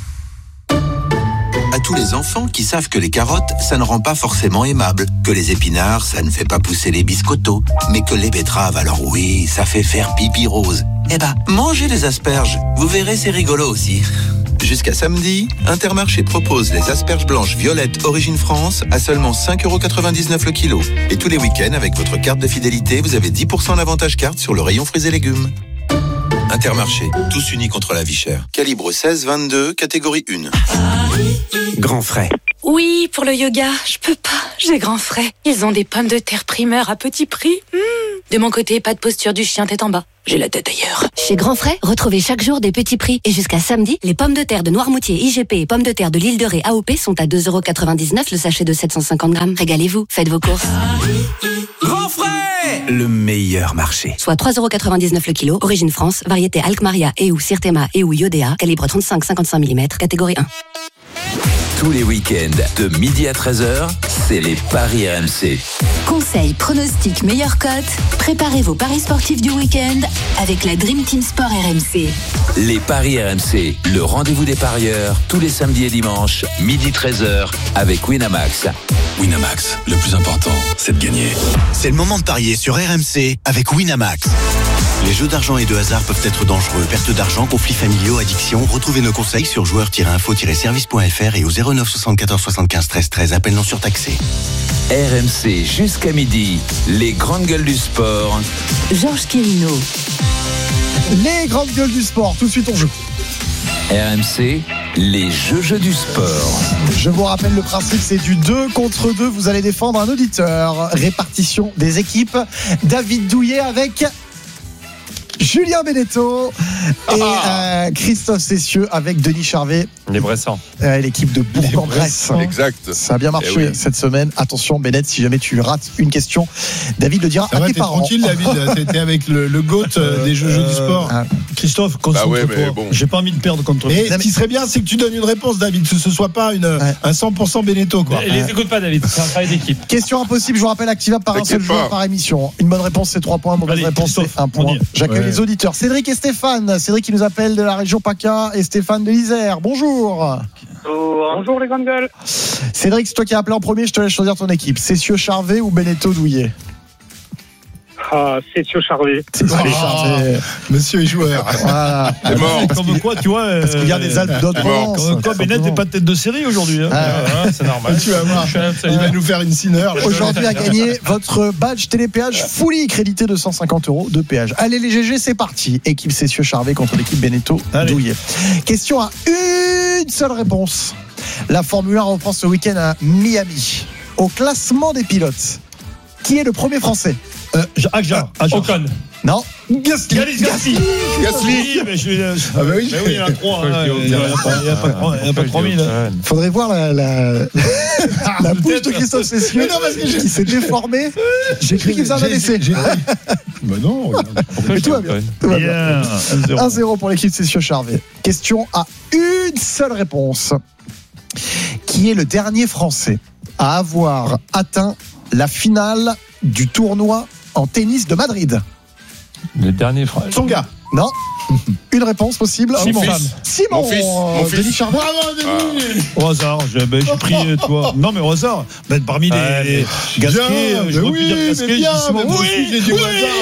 À tous les enfants qui savent que les carottes, ça ne rend pas forcément aimable, que les épinards, ça ne fait pas pousser les biscottos, mais que les betteraves, alors oui, ça fait faire pipi rose. Eh ben, mangez les asperges, vous verrez, c'est rigolo aussi. Jusqu'à samedi, Intermarché propose les asperges blanches violettes Origine France à seulement 5,99€ le kilo. Et tous les week-ends, avec votre carte de fidélité, vous avez 10% d'avantage carte sur le rayon fruits et légumes. Intermarché, tous unis contre la vie chère. Calibre 16-22, catégorie 1. Grand Frais. Oui, pour le yoga, je peux pas, j'ai Grand Frais. Ils ont des pommes de terre primeurs à petit prix. De mon côté, pas de posture du chien tête en bas. J'ai la tête ailleurs. Chez Grand Frais, retrouvez chaque jour des petits prix. Et jusqu'à samedi, les pommes de terre de Noirmoutier, IGP et pommes de terre de l'île de Ré, AOP sont à 2,99€ le sachet de 750 grammes. Régalez-vous, faites vos courses. Grand Frais, le meilleur marché. Soit 3,99€ le kilo, Origine France, variété Alkmaria et ou Sirtema et ou Iodea, calibre 35-55 mm, catégorie 1. Tous les week-ends, de midi à 13h, c'est les Paris RMC. Conseils, pronostics, meilleures cotes. Préparez vos paris sportifs du week-end avec la Dream Team Sport RMC. Les Paris RMC, le rendez-vous des parieurs, tous les samedis et dimanches, midi 13h, avec Winamax. Winamax, le plus important, c'est de gagner. C'est le moment de parier sur RMC avec Winamax. Les jeux d'argent et de hasard peuvent être dangereux. Perte d'argent, conflits familiaux, addiction. Retrouvez nos conseils sur joueurs-info-service.fr et au 09 74 75 13 13. Appel non surtaxé. RMC jusqu'à midi, les grandes gueules du sport. Georges Quirino. Les grandes gueules du sport, tout de suite on joue. RMC, les jeux du sport. Je vous rappelle le principe, c'est du 2 contre 2. Vous allez défendre un auditeur. Répartition des équipes. David Douillet avec Julien Beneteau et Christophe Cessieux avec Denis Charvet. Les Bressans. L'équipe de Bourg-en-Bresse. Exact. Ça a bien marché cette semaine. Attention, Bennett, si jamais tu rates une question, David le dira à tes parents. Tranquille, David. T'étais avec le GOAT des jeux du sport. Christophe, concentre-toi. Bon. J'ai pas envie de perdre contre lui. Ce qui serait bien, c'est que tu donnes une réponse, David, que ce soit pas un 100% Beneteau, quoi. Les écoute pas, David. C'est un travail d'équipe. Question impossible. Je vous rappelle, activable par un seul joueur par émission. Une bonne réponse, c'est 3 points. Mauvaise réponse, c'est 1 point. J'accueille les auditeurs. Cédric et Stéphane. Cédric qui nous appelle de la région PACA et Stéphane de l'Isère. Bonjour. Bonjour les grandes gueules. Cédric, c'est toi qui as appelé en premier. Je te laisse choisir ton équipe. Cessieux Charvet ou Beneteau Douillet? Cessieux Charvet. Charvet. Monsieur est joueur. Voilà. C'est mort. Comme quoi, tu vois. Parce qu'il y a des Alpes d'autres. Comme quoi, Bennett n'est pas de tête de série aujourd'hui. C'est normal. Tu vas voir. Il va nous faire une sineur. Aujourd'hui, à gagner votre badge télépéage fully crédité de 150€ de péage. Allez, les GG, c'est parti. Équipe Cessieux Charvet contre l'équipe Beneteau Douillet. Question à une seule réponse. La Formule 1 reprend ce week-end à Miami. Au classement des pilotes, qui est le premier français? Ocon. Non. Gasly. Mais oui, il y en a 3. Il n'y a pas de 3000. Faudrait voir la bouche de Christophe Cessieux qui s'est déformée. J'ai cru qu'il faisait un AVC. Mais non. Mais tout va bien. 1-0 pour l'équipe Cessieux Charvet. Question à une seule réponse. Qui est le dernier Français à avoir atteint la finale du tournoi en tennis de Madrid? Le dernier Français. Tsonga. Non. Une réponse possible. Simon. Mon fils. Denis Charvet. Au hasard, j'ai pris toi. Non, mais au hasard. Parmi les Gasquet, je peux plus dire Gasquet, j'ai dit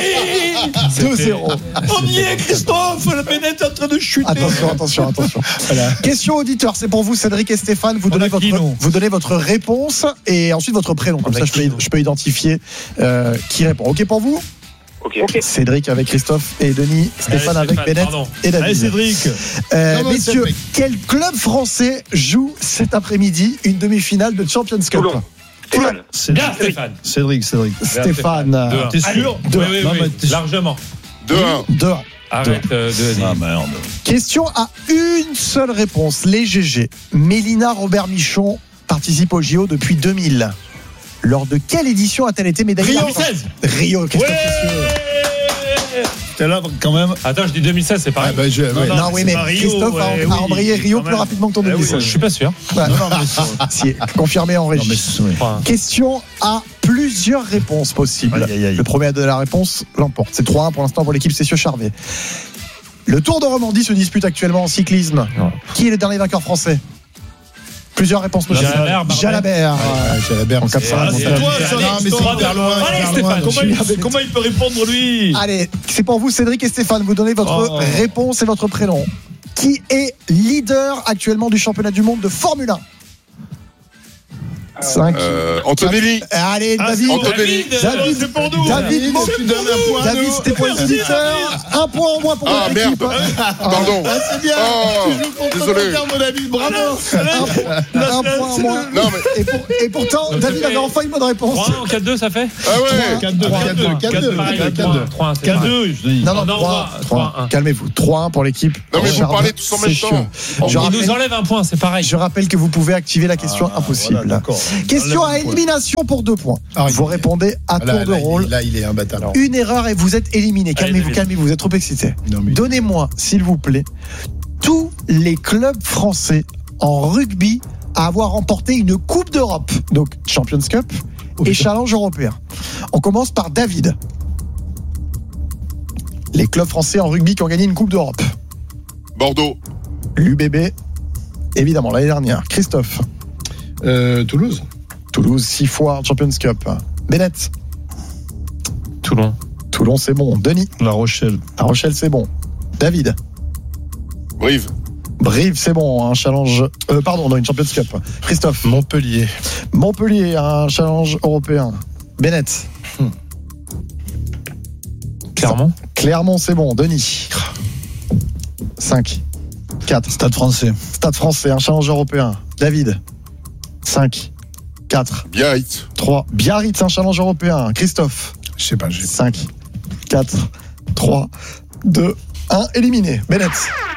au hasard. 2-0. On y est, Christophe. La Bennett est en train de chuter. Attention. Voilà. Question auditeur, c'est pour vous, Cédric et Stéphane. Vous donnez votre réponse et ensuite votre prénom. Comme ça, je peux identifier qui répond. OK pour vous? Okay. Cédric avec Christophe et Denis, Stéphane avec Bennett et David. Allez Cédric. Messieurs, quel club français joue cet après-midi une demi-finale de Champions Cup? Stéphane. Stéphane. Cédric. Stéphane. T'es sûr? Oui. Largement. 2-1. Arrête de dire. Ah merde. Question à une seule réponse. Les GG. Mélina Robert-Michon participe au JO depuis 2000. Lors de quelle édition a-t-elle été médaillée? Rio 16. Rio, Christophe Cessieux. T'es là quand même. Attends, je dis 2016, c'est pareil. Non, oui, mais Christophe a embrayé Rio plus rapidement que ton 2016. Je suis pas sûr. Si, confirmé en régie. Question à plusieurs réponses possibles. Le premier à donner la réponse l'emporte. C'est 3-1 pour l'instant pour l'équipe Cessieux-Charvet. Le Tour de Romandie se dispute actuellement en cyclisme. Qui est le dernier vainqueur français? Plusieurs réponses possibles. Jalabert. Jalabert. En 400. C'est toi, ça. Non, mais c'est hyper loin. Allez, Stéphane. Comment il peut répondre, lui? Allez, c'est pour vous, Cédric et Stéphane. Vous donnez votre réponse et votre prénom. Qui est leader actuellement du championnat du monde de Formule 1? 5. Antonelli. Allez, David. Antonelli. C'est pour nous. David, c'était pour les auditeurs. Un point en moins pour votre équipe. Pardon. C'est bien. Désolé. Mon David, bravo. Un point en moins. Non, mais... Et pourtant, David avait enfin une bonne réponse. 4-2, ça fait? Ah ouais. 4-2, je dis. Non, 3-1. Calmez-vous. 3-1 pour l'équipe. Non, mais vous parlez tous en même temps. Il nous enlève un point, c'est pareil. Je rappelle que vous pouvez activer la question impossible. D'accord. Question à élimination pour 2 points. Vous répondez à tour de rôle. Là, il est imbattable. Une erreur et vous êtes éliminé. Calmez-vous, vous êtes trop excité. Donnez-moi, s'il vous plaît, tous les clubs français en rugby à avoir remporté une Coupe d'Europe, donc Champions Cup et Challenge européen. On commence par David. Les clubs français en rugby qui ont gagné une Coupe d'Europe. Bordeaux. L'UBB, évidemment, l'année dernière. Christophe. Toulouse. Toulouse, 6 fois en Champions Cup. Bennett. Toulon, c'est bon. Denis. La Rochelle, c'est bon. David. Brive, c'est bon. Un challenge. Une Champions Cup. Christophe. Montpellier, un challenge européen. Bennett. Clermont, c'est bon. Denis. 5, 4. Stade français, un challenge européen. David. 5, 4. Biarritz. 3. Biarritz, un challenge européen. Christophe. Je sais pas. 5, 4, 3, 2, 1. Éliminé. Bennett.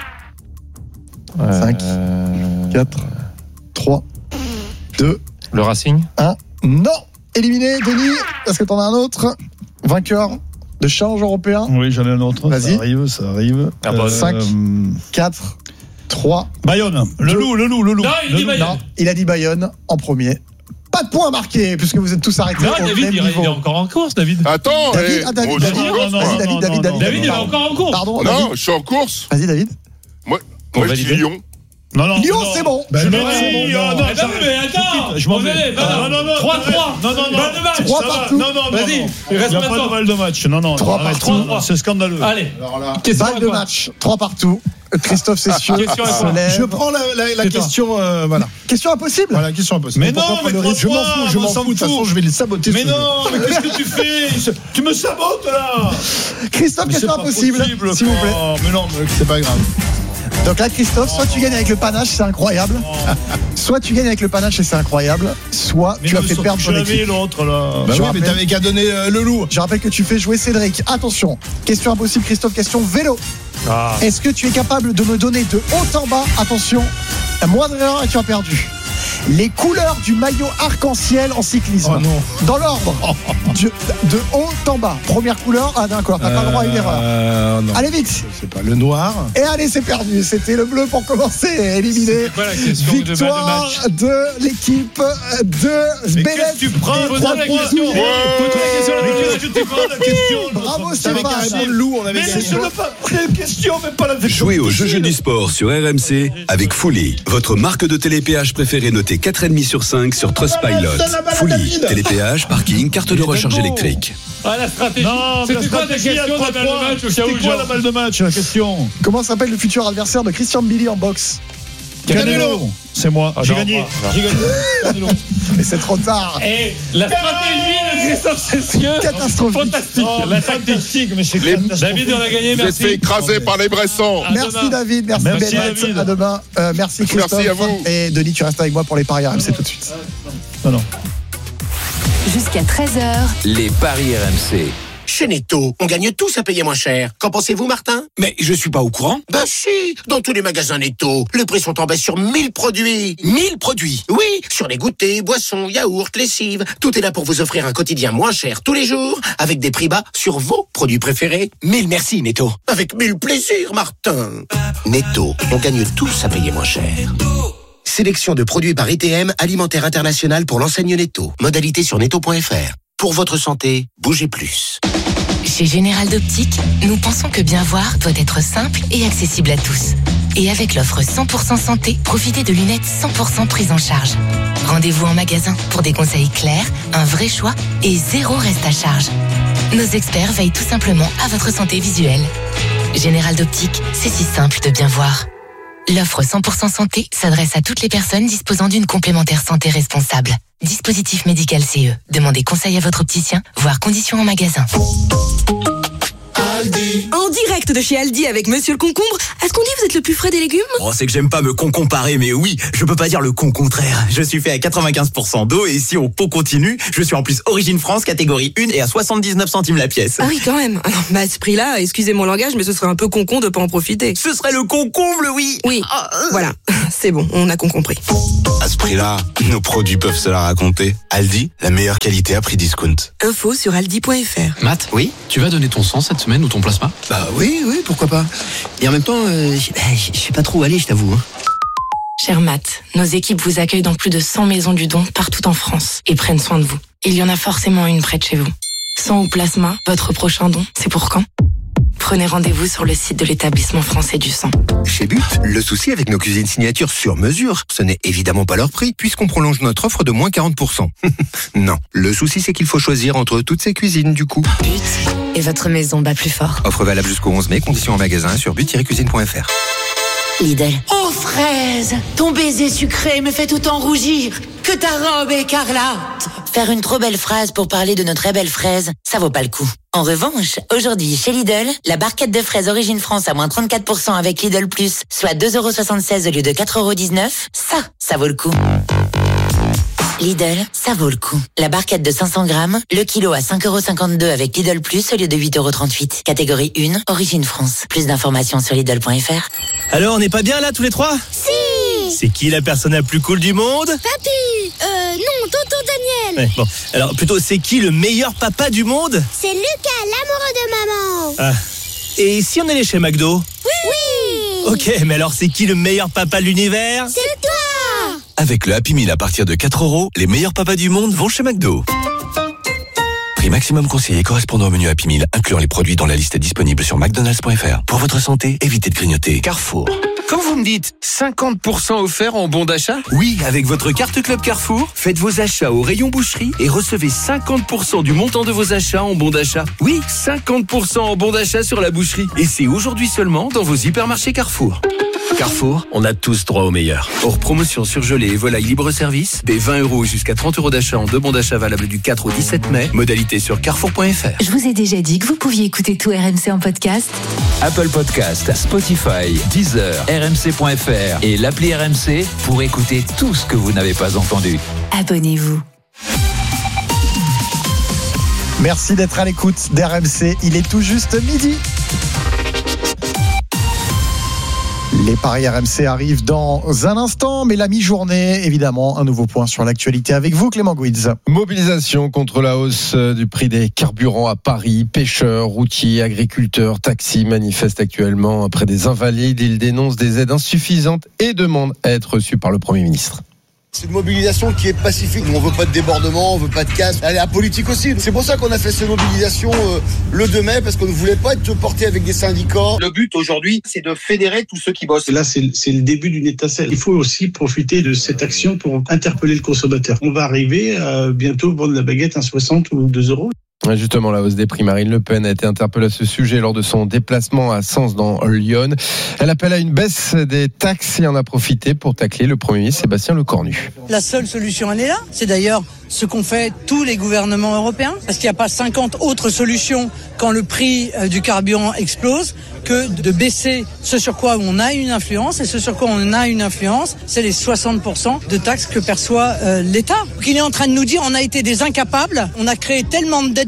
5, 4, 3, 2. Le Racing. 1. Non. Éliminé. Denis, est-ce que t'en as un autre? Vainqueur de challenge européen. Oui, j'en ai un autre. Vas-y. Ça arrive. 5, 4, 3. Bayonne. Le loup. Non, il dit Bayonne. Non, il a dit Bayonne en premier. Pas de points marqués puisque vous êtes tous arrêtés au David, même niveau. il est encore en course, David. Attends. David, David, il est encore en course. Pardon. Non, je suis en course. Vas-y, David. Moi, je dis Lyon. Non. Lyon, c'est bon. Mais attends. Je m'en vais. Non. 3-3. Non. Balle de match. 3 partout. Non. Vas-y. Il reste n'y a pas de balle de match. Non. 3 partout. C'est scandaleux. Allez. Balle de match. 3 partout. Christophe Cessieux se lève. Je prends la question. Voilà. Question impossible. Voilà, question impossible. Mais non, mais je m'en fous. De toute façon, je vais les saboter. Mais non, mais qu'est-ce que tu fais? Tu me sabotes là. Christophe, question impossible. S'il vous plaît. Mais non, c'est pas grave. Donc là, Christophe, soit tu gagnes avec le panache, c'est incroyable. Soit tu gagnes avec le panache et c'est incroyable. Soit tu as fait perdre ton équipe. L'autre là. Bah oui, mais t'avais qu'à donner le loup. Je rappelle que tu fais jouer Cédric. Attention, question impossible, Christophe, question vélo. Est-ce que tu es capable de me donner de haut en bas, attention, la moindre erreur et tu as perdu, les couleurs du maillot arc-en-ciel en cyclisme? Oh non. Dans l'ordre, de haut en bas. Première couleur, d'accord, t'as pas le droit à une erreur. Non. Allez vite. Je sais pas, le noir. Et allez, c'est perdu. C'était le bleu pour commencer. Éliminé. C'est quoi la question? Victoire de l'équipe de Bennett. Tu prends la question. Bravo, Stéphane. Mais je ne pas la question, mais pas la question. Jouez au jeu du sport sur RMC avec Fully, votre marque de télépéage préférée notée 4,5 sur 5 sur Trustpilot. Fully, télépéage, parking, carte de recharge électrique. La stratégie. C'était quoi ta question de la balle de match? C'était quoi la balle de match, la question? Comment s'appelle le futur adversaire de Christian Billy en boxe? Canelo. C'est moi. J'ai gagné. Mais c'est trop tard. Et la stratégie de Christophe Cessieux, catastrophique. Fantastique. La fantastique, mais c'est catastrophique. David, on a gagné. Vous êtes fait écraser par les Bressans. Merci David, merci Bennett. À demain. Merci Christophe. Merci à vous. Et Denis, tu restes avec moi pour les paris RMC tout de suite. Non. Jusqu'à 13h. Les paris RMC. Chez Netto, on gagne tous à payer moins cher. Qu'en pensez-vous, Martin? Mais je suis pas au courant. Bah si, dans tous les magasins Netto, les prix sont en baisse sur 1000 produits. 1000 produits? Oui, sur les goûters, boissons, yaourts, lessives. Tout est là pour vous offrir un quotidien moins cher tous les jours, avec des prix bas sur vos produits préférés. 1000 merci, Netto. Avec 1000 plaisirs, Martin. Netto, on gagne tous à payer moins cher. Sélection de produits par ITM, Alimentaire International pour l'enseigne Netto. Modalité sur netto.fr. Pour votre santé, bougez plus. Chez Général d'Optique, nous pensons que bien voir doit être simple et accessible à tous. Et avec l'offre 100% santé, profitez de lunettes 100% prises en charge. Rendez-vous en magasin pour des conseils clairs, un vrai choix et 0 reste à charge. Nos experts veillent tout simplement à votre santé visuelle. Général d'Optique, c'est si simple de bien voir. L'offre 100% santé s'adresse à toutes les personnes disposant d'une complémentaire santé responsable. Dispositif médical CE. Demandez conseil à votre opticien, voire conditions en magasin. Aldi. En direct de chez Aldi avec Monsieur le Concombre. Est-ce qu'on dit que vous êtes le plus frais des légumes? Oh, c'est que j'aime pas me comparer, mais oui, je peux pas dire le contraire. Je suis fait à 95% d'eau et si on pot continue, je suis en plus Origine France, catégorie 1 et à 79 centimes la pièce. Ah oui, quand même. Alors, à ce prix-là, excusez mon langage, mais ce serait un peu concon de pas en profiter. Ce serait le concomble, oui. Oui, voilà. C'est bon, on a compris. À ce prix-là, nos produits peuvent se la raconter. Aldi, la meilleure qualité à prix discount. Info sur aldi.fr. Matt, oui, tu vas donner ton sang cette semaine ou ton plasma? Bah oui, pourquoi pas. Et en même temps, je sais pas trop où aller, je t'avoue. Cher Matt, nos équipes vous accueillent dans plus de 100 maisons du don partout en France et prennent soin de vous. Il y en a forcément une près de chez vous. Sang ou plasma, votre prochain don, c'est pour quand? Prenez rendez-vous sur le site de l'établissement français du sang. Chez But, le souci avec nos cuisines signatures sur mesure, ce n'est évidemment pas leur prix, puisqu'on prolonge notre offre de moins 40%. Non, le souci c'est qu'il faut choisir entre toutes ces cuisines du coup. But, et votre maison bat plus fort. Offre valable jusqu'au 11 mai, conditions en magasin sur but-cuisine.fr. Lidl. Oh fraise, ton baiser sucré me fait autant rougir que ta robe écarlate. Faire une trop belle phrase pour parler de nos très belles fraises, ça vaut pas le coup. En revanche, aujourd'hui chez Lidl, la barquette de fraises Origine France à moins 34% avec Lidl Plus, soit 2,76€ au lieu de 4,19€, ça vaut le coup. Lidl, ça vaut le coup. La barquette de 500 grammes, le kilo à 5,52€ avec Lidl Plus au lieu de 8,38€. Catégorie 1, Origine France. Plus d'informations sur Lidl.fr. Alors, on n'est pas bien là tous les trois? Si. C'est qui la personne la plus cool du monde? Papy. Non, tonton Daniel. Ouais, bon, alors plutôt c'est qui le meilleur papa du monde? C'est Lucas, l'amoureux de maman. Ah. Et si on allait chez McDo? Oui. Ok, mais alors c'est qui le meilleur papa de l'univers? C'est toi. Avec le Happy Meal à partir de 4€, les meilleurs papas du monde vont chez McDo. Prix maximum conseillé correspondant au menu Happy Meal, incluant les produits dans la liste disponible sur McDonald's.fr. Pour votre santé, évitez de grignoter. Carrefour. Quand vous me dites 50% offert en bon d'achat? Oui, avec votre carte Club Carrefour, faites vos achats au rayon boucherie et recevez 50% du montant de vos achats en bon d'achat. Oui, 50% en bon d'achat sur la boucherie. Et c'est aujourd'hui seulement dans vos hypermarchés Carrefour. Carrefour, on a tous droit au meilleur. Hors promotion surgelée et volaille libre-service, des 20€ jusqu'à 30€ d'achat en 2 bons d'achat valables du 4 au 17 mai. Modalité sur carrefour.fr. Je vous ai déjà dit que vous pouviez écouter tout RMC en podcast. Apple Podcast, Spotify, Deezer, RMC.fr et l'appli RMC pour écouter tout ce que vous n'avez pas entendu. Abonnez-vous. Merci d'être à l'écoute d'RMC. Il est tout juste midi. Les paris RMC arrivent dans un instant, mais la mi-journée, évidemment, un nouveau point sur l'actualité avec vous, Clément Gouiz. Mobilisation contre la hausse du prix des carburants à Paris. Pêcheurs, routiers, agriculteurs, taxis manifestent actuellement après des invalides. Ils dénoncent des aides insuffisantes et demandent à être reçus par le Premier ministre. C'est une mobilisation qui est pacifique. On veut pas de débordement, on veut pas de casse. Elle est apolitique aussi. C'est pour ça qu'on a fait cette mobilisation le 2 mai, parce qu'on ne voulait pas être porté avec des syndicats. Le but aujourd'hui, c'est de fédérer tous ceux qui bossent. Là, c'est le début d'une étincelle. Il faut aussi profiter de cette action pour interpeller le consommateur. On va arriver à bientôt vendre la baguette à 60 ou 2€. Justement, la hausse des prix. Marine Le Pen a été interpellée à ce sujet lors de son déplacement à Sens dans l'Yonne. Elle appelle à une baisse des taxes et en a profité pour tacler le Premier ministre Sébastien Lecornu. La seule solution, elle est là. C'est d'ailleurs ce qu'ont fait tous les gouvernements européens. Parce qu'il n'y a pas 50 autres solutions quand le prix du carburant explose que de baisser ce sur quoi on a une influence. Et ce sur quoi on a une influence, c'est les 60% de taxes que perçoit l'État. Donc il est en train de nous dire on a été des incapables, on a créé tellement de dettes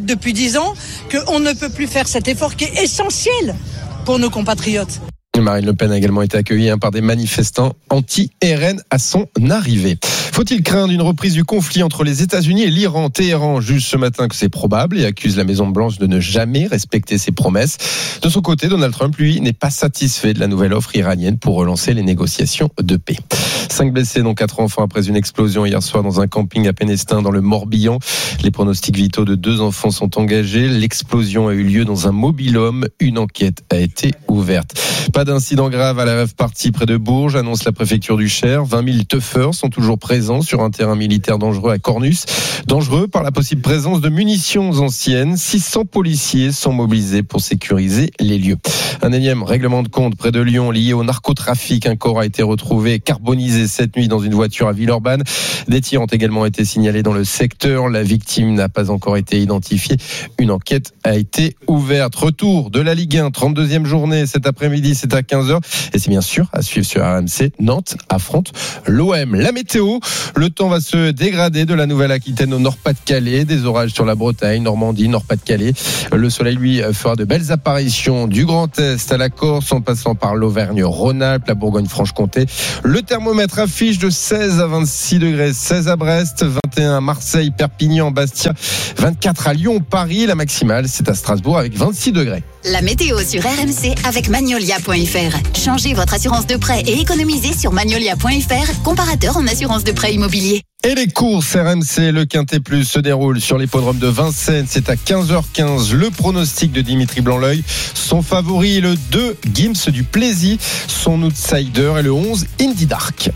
répète depuis 10 ans qu'on ne peut plus faire cet effort qui est essentiel pour nos compatriotes. Marine Le Pen a également été accueillie par des manifestants anti-RN à son arrivée. Faut-il craindre une reprise du conflit entre les États-Unis et l'Iran ? Téhéran juge ce matin que c'est probable et accuse la Maison-Blanche de ne jamais respecter ses promesses. De son côté, Donald Trump, lui, n'est pas satisfait de la nouvelle offre iranienne pour relancer les négociations de paix. 5 blessés, dont 4 enfants, après une explosion hier soir dans un camping à Pénestin, dans le Morbihan. Les pronostics vitaux de 2 enfants sont engagés. L'explosion a eu lieu dans un mobil-home. Une enquête a été ouverte. Pas d'incident grave à la rave party près de Bourges, annonce la préfecture du Cher. 20 000 teufeurs sont toujours présents sur un terrain militaire dangereux à Cornus. Dangereux par la possible présence de munitions anciennes. 600 policiers sont mobilisés pour sécuriser les lieux. Un énième règlement de compte près de Lyon lié au narcotrafic. Un corps a été retrouvé carbonisé cette nuit dans une voiture à Villeurbanne. Des tirs ont également été signalés dans le secteur. La victime n'a pas encore été identifiée. Une enquête a été ouverte. Retour de la Ligue 1, 32e journée cet après-midi, c'est à 15h. Et c'est bien sûr à suivre sur RMC. Nantes affronte l'OM. La météo, le temps va se dégrader de la Nouvelle-Aquitaine au Nord-Pas-de-Calais. Des orages sur la Bretagne, Normandie, Nord-Pas-de-Calais. Le soleil, lui, fera de belles apparitions du Grand Est à la Corse, en passant par l'Auvergne-Rhône-Alpes, la Bourgogne-Franche-Comté. Le thermomètre affiche de 16 à 26 degrés. 16 à Brest, 21 à Marseille, Perpignan, Bastia, 24 à Lyon, Paris. La maximale, c'est à Strasbourg avec 26 degrés. La météo sur RMC avec Magnolia.fr. Changez votre assurance de prêt et économisez sur Magnolia.fr, comparateur en assurance de prêt immobilier. Et les courses RMC, le Quintet Plus se déroule sur l'hippodrome de Vincennes. C'est à 15h15. Le pronostic de Dimitri Blanc-L'Oeil. Son favori, le 2, Gims du Plaisir. Son outsider est le 11, Indy Dark.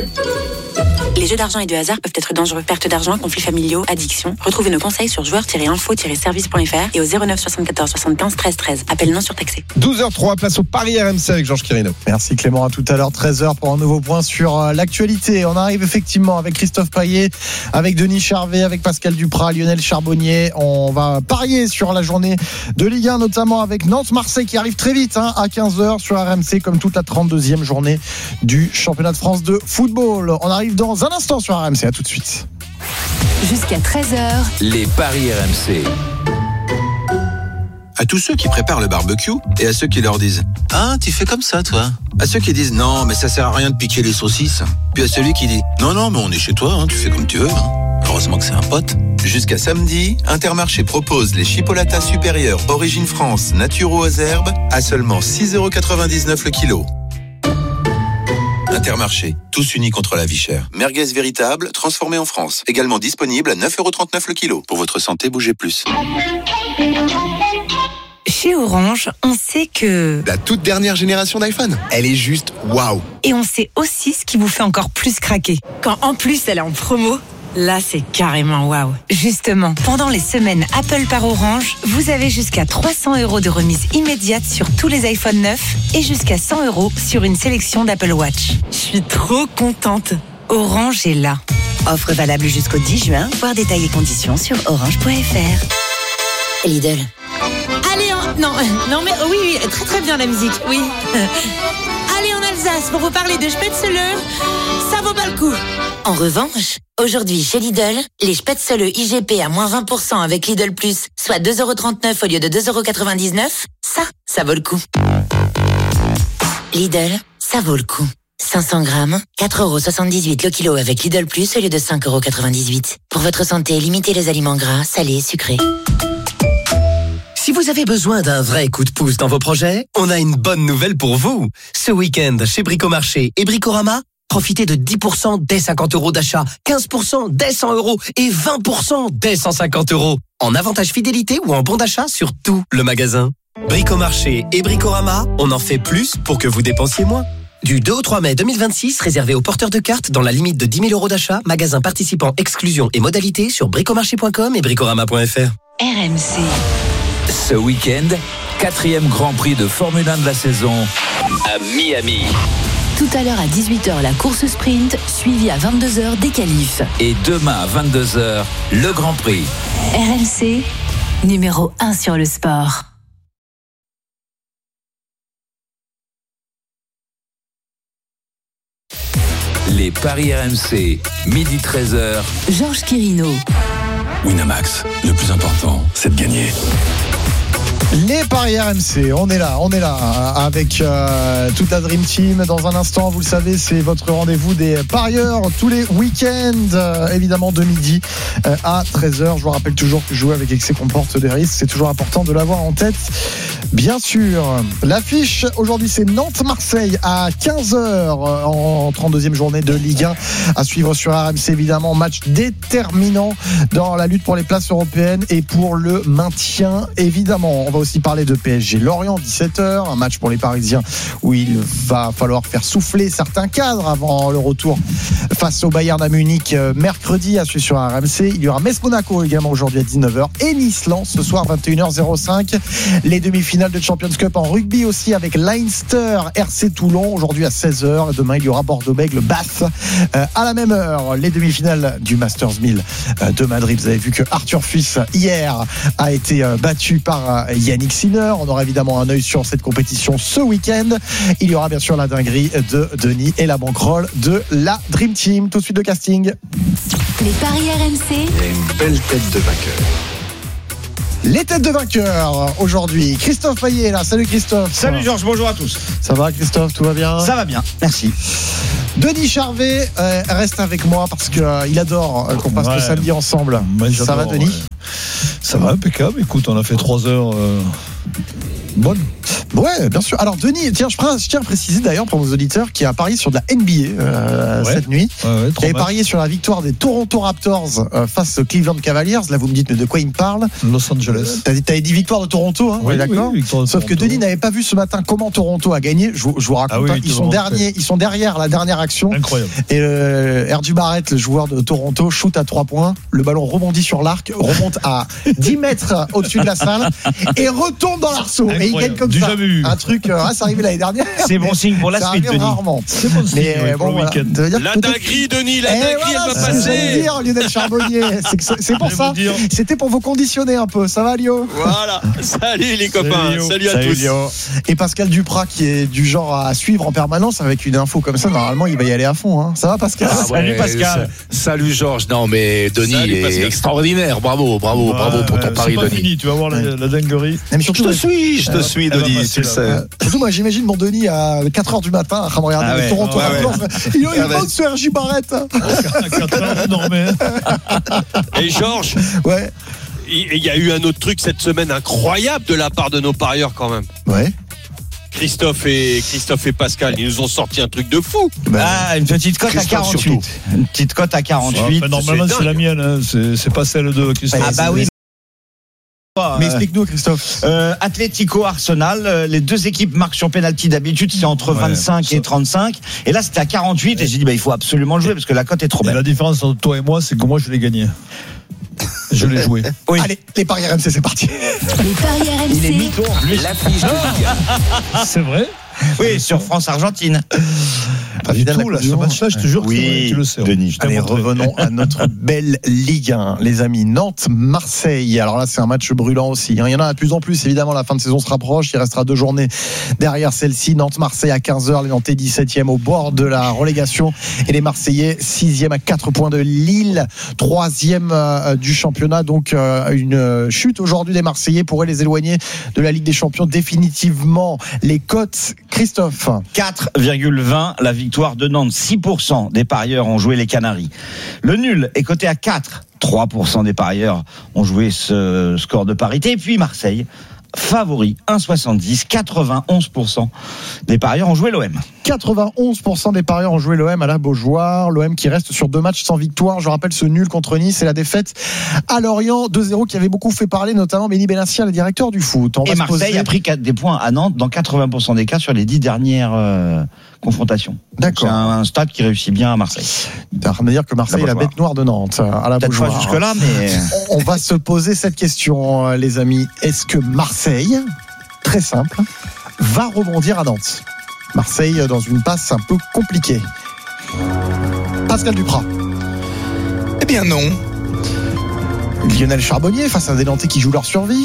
Les jeux d'argent et de hasard peuvent être dangereux. Perte d'argent, conflits familiaux, addiction. Retrouvez nos conseils sur joueurs-info-service.fr et au 09 74 75 13 13. Appel non surtaxé. 12h03, place au Paris RMC avec Georges Quirino. Merci Clément, à tout à l'heure, 13h pour un nouveau point sur l'actualité. On arrive effectivement avec Christophe Payet, avec Denis Charvet, avec Pascal Duprat, Lionel Charbonnier. On va parier sur la journée de Ligue 1, notamment avec Nantes-Marseille qui arrive très vite à 15h sur RMC, comme toute la 32e journée du championnat de France de football. On arrive dans un instant sur RMC, à tout de suite. Jusqu'à 13h, les paris RMC. À tous ceux qui préparent le barbecue et à ceux qui leur disent « Ah, tu fais comme ça, toi ?» À ceux qui disent « Non, mais ça sert à rien de piquer les saucisses ». Puis à celui qui dit « Non, non, mais on est chez toi, tu fais comme tu veux. » Heureusement que c'est un pote. Jusqu'à samedi, Intermarché propose les chipolatas supérieurs Origine France Naturo aux herbes à seulement 6,99€ le kilo. Intermarché, tous unis contre la vie chère. Merguez véritable, transformé en France. Également disponible à 9,39€ le kilo. Pour votre santé, bougez plus. Chez Orange, on sait que... La toute dernière génération d'iPhone, elle est juste waouh. Et on sait aussi ce qui vous fait encore plus craquer. Quand en plus elle est en promo, là c'est carrément waouh. Justement, pendant les semaines Apple par Orange, vous avez jusqu'à 300€ de remise immédiate sur tous les iPhone 9 et jusqu'à 100€ sur une sélection d'Apple Watch. Je suis trop contente. Orange est là. Offre valable jusqu'au 10 juin. Voir détails et conditions sur orange.fr. Lidl. Allez, non mais oui, très très bien la musique, oui. Allez en Alsace pour vous parler de Spätzle, ça vaut pas le coup. En revanche, aujourd'hui chez Lidl, les Spätzle IGP à moins 20% avec Lidl Plus, soit 2,39€ au lieu de 2,99€, ça vaut le coup. Lidl, ça vaut le coup. 500 grammes, 4,78€ le kilo avec Lidl Plus au lieu de 5,98€. Pour votre santé, limitez les aliments gras, salés et sucrés. Si vous avez besoin d'un vrai coup de pouce dans vos projets, on a une bonne nouvelle pour vous. Ce week-end, chez Bricomarché et Bricorama, profitez de 10% dès 50€ d'achat, 15% dès 100€ et 20% dès 150€. En avantage fidélité ou en bon d'achat sur tout le magasin. Bricomarché et Bricorama, on en fait plus pour que vous dépensiez moins. Du 2 au 3 mai 2026, réservé aux porteurs de cartes dans la limite de 10 000€ d'achat, magasin participant, exclusion et modalités sur bricomarché.com et bricorama.fr. RMC. Ce week-end, 4e Grand Prix de Formule 1 de la saison à Miami. Tout à l'heure à 18h, la course sprint, suivie à 22h des qualifs. Et demain à 22h, le Grand Prix. RMC, numéro 1 sur le sport. Les paris RMC, midi 13h. Georges Quirino. Winamax, le plus important, c'est de gagner. Les paris RMC, on est là avec toute la Dream Team. Dans un instant, vous le savez, c'est votre rendez-vous des parieurs tous les week-ends, évidemment de midi à 13h. Je vous rappelle toujours que jouer avec excès comporte des risques, c'est toujours important de l'avoir en tête. Bien sûr, l'affiche aujourd'hui, c'est Nantes-Marseille à 15h en 32e journée de Ligue 1 à suivre sur RMC, évidemment. Match déterminant dans la lutte pour les places européennes et pour le maintien, évidemment. On va aussi parler de PSG Lorient, 17h, un match pour les Parisiens où il va falloir faire souffler certains cadres avant le retour face au Bayern à Munich mercredi à suivre sur RMC. Il y aura Metz-Monaco également aujourd'hui à 19h et Nice-Lens ce soir 21h05. Les demi-finales de Champions Cup en rugby aussi avec Leinster RC Toulon aujourd'hui à 16h. Demain il y aura Bordeaux-Bègles Bath à la même heure. Les demi-finales du Masters 1000 de Madrid. Vous avez vu que Arthur Fils hier a été battu par Yannick Sinner. On aura évidemment un œil sur cette compétition ce week-end. Il y aura bien sûr la dinguerie de Denis et la banquerolle de la Dream Team. Tout de suite de casting. Les paris RMC. Il y a une belle tête de vainqueur. Les têtes de vainqueurs aujourd'hui. Christophe Payet est là. Salut Christophe. Salut Georges, bonjour à tous. Ça va Christophe, tout va bien? Ça va bien, merci. Denis Charvet reste avec moi parce qu'il adore qu'on passe le samedi ensemble. Ça va Denis? Ça va, impeccable. Écoute, on a fait 3 heures bonnes. Ouais, bien sûr. Alors Denis, tiens, je tiens à préciser d'ailleurs pour nos auditeurs qui a parié sur de la NBA cette nuit. Qui avait parié sur la victoire des Toronto Raptors face aux Cleveland Cavaliers. Là, vous me dites, mais de quoi il me parle? Los Angeles. T'avais dit victoire de Toronto, hein? Oui, d'accord. Oui, sauf que Denis n'avait pas vu ce matin comment Toronto a gagné. Je vous raconte. Ils sont derrière la dernière action. Incroyable. Et R.J. Barrett, le joueur de Toronto, shoot à 3 points. Le ballon rebondit sur l'arc, remonte à 10 mètres au-dessus de la salle et retombe dans l'arceau. Et il gagne comme ça. Un truc, ça arrivait l'année dernière. C'est bon signe pour la suite, Denis. Rarement. C'est bon signe. Mais bon, voilà. La dinguerie, Denis, la dinguerie, elle va passer. C'est dire, Lionel Charbonnier. C'est pour ça. C'était pour vous conditionner un peu. Ça va, Lio? Voilà. Salut les copains. Salut à tous. Lio. Et Pascal Duprat qui est du genre à suivre en permanence avec une info comme ça. Normalement, il va y aller à fond. Hein. Ça va, Pascal? Salut Pascal. Salut Georges. Non mais Denis est extraordinaire. Bravo pour ton pari, Denis. Fini, tu vas voir la dinguerie. Je te suis, Denis. Tu le sais. Surtout, moi, j'imagine mon Denis à 4h du matin à regarder le Toronto Raptors. Il monte sur R.J. Barrett. Et Georges, il y a eu un autre truc cette semaine incroyable de la part de nos parieurs quand même. Ouais. Christophe et Pascal, ils nous ont sorti un truc de fou. Une petite cote à 48. Surtout. Une petite cote à 48. Normalement, c'est la mienne. Hein. C'est pas celle de Christophe. Ah bah oui. Mais explique-nous, Christophe. Atlético Arsenal, les deux équipes marquent sur penalty. D'habitude, c'est entre 25 et 35. Et là, c'était à 48. Et j'ai dit, il faut absolument le jouer parce que la cote est trop belle. La différence entre toi et moi, c'est que moi, je l'ai gagné. Je l'ai joué. Oui. Allez, les paris RMC, c'est parti. Les paris RMC. Il est mytho en plus. L'affiche de C'est vrai? Oui, sur France-Argentine. Pas du tout, là, ce match-là, je te jure que tu le sais. Denis, allez, revenons à notre belle Ligue 1, les amis. Nantes-Marseille. Alors là, c'est un match brûlant aussi. Il y en a de plus en plus, évidemment. La fin de saison se rapproche. Il restera 2 journées derrière celle-ci. Nantes-Marseille à 15h. Les Nantais 17e au bord de la relégation. Et les Marseillais 6e à 4 points de Lille. 3e du championnat. Donc, une chute aujourd'hui des Marseillais pourrait les éloigner de la Ligue des Champions définitivement. Les cotes, Christophe. 4,20 la victoire de Nantes. 6% des parieurs ont joué les Canaries. Le nul est coté à 4. 3% des parieurs ont joué ce score de parité. Et puis Marseille, favori, 1,70. 91% des parieurs ont joué l'OM. 91% des parieurs ont joué l'OM à la Beaujoire. L'OM qui reste sur 2 matchs sans victoire. Je rappelle ce nul contre Nice et la défaite à Lorient 2-0 qui avait beaucoup fait parler, notamment Benny Benassia, le directeur du foot. Et Marseille a pris des points à Nantes dans 80% des cas sur les 10 dernières confrontations. D'accord. C'est un stade qui réussit bien à Marseille. Ça veut dire que Marseille est la bête noire de Nantes à la Beaujoire. Peut-être pas jusque-là, mais... On va se poser cette question, les amis. Est-ce que Marseille, très simple, va rebondir à Nantes? Marseille dans une passe un peu compliquée. Pascal Duprat. Eh bien non. Lionel Charbonnier face à des Nantais qui jouent leur survie.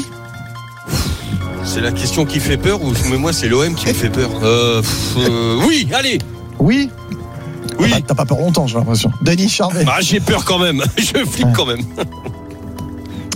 C'est la question qui fait peur ou mais moi c'est l'OM qui me fait peur. Oui, allez. Oui. Oui. T'as pas peur longtemps, j'ai l'impression. Denis Charvet. J'ai peur quand même. Je flippe quand même.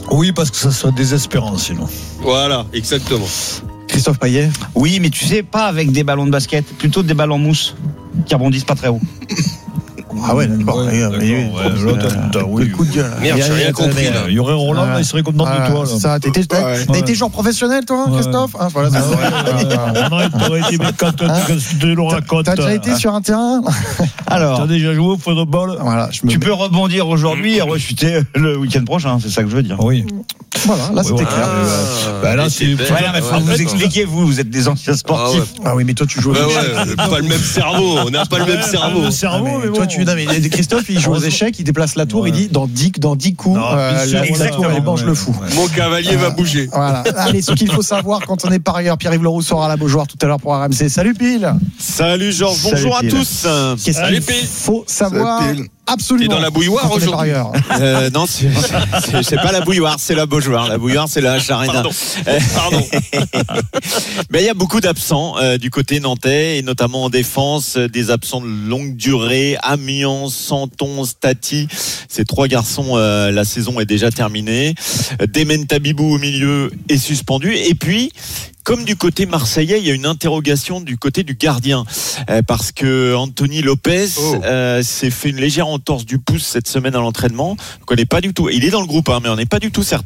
Oui, parce que ça soit désespérant sinon. Voilà, exactement. Christophe Payet. Oui, mais tu sais, pas avec des ballons de basket, plutôt des ballons en mousse qui rebondissent pas très haut. Ah ouais, d'accord. Oui, coup de gueule. Merde, j'ai rien compris là. Il y aurait Roland, il serait content de toi. Ça, t'as été joueur professionnel, toi, Christophe? Voilà, t'aurais été quand tu le racontes. T'as déjà été sur un terrain? Alors, t'as déjà joué au football? Voilà, tu peux rebondir aujourd'hui et rechuter le week-end prochain, c'est ça que je veux dire. Oui. Voilà, là c'était clair. Là, c'est. Mais faut vous expliquer, vous êtes des anciens sportifs. Ah oui, mais toi tu joues. Pas le même cerveau. On n'a pas le même cerveau. Toi tu. Christophe, il joue aux échecs, il déplace la tour, il dit dans 10 coups, la tour elle mange le fou. Mon cavalier va bouger. Voilà. Allez, ce qu'il faut savoir quand on est parieur, Pierre-Yves Leroux sera la Beaujoire tout à l'heure pour RMC. Salut Pile. Salut Georges, bonjour à tous. Qu'est-ce qu'il faut savoir? Absolument. T'es dans la bouilloire aujourd'hui? Non, c'est pas la bouilloire, c'est la Beaujoire. La bouilloire, c'est la H-Arena. Pardon. Mais il y a beaucoup d'absents du côté nantais, et notamment en défense, des absents de longue durée. Amiens, Santon, Stati. Ces 3 garçons, la saison est déjà terminée. Demen Tabibou au milieu est suspendu. Et puis, comme du côté marseillais, il y a une interrogation du côté du gardien, parce que Anthony Lopez s'est fait une légère entorse du pouce cette semaine à l'entraînement. On connaît pas du tout. Il est dans le groupe, mais on n'est pas du tout certain.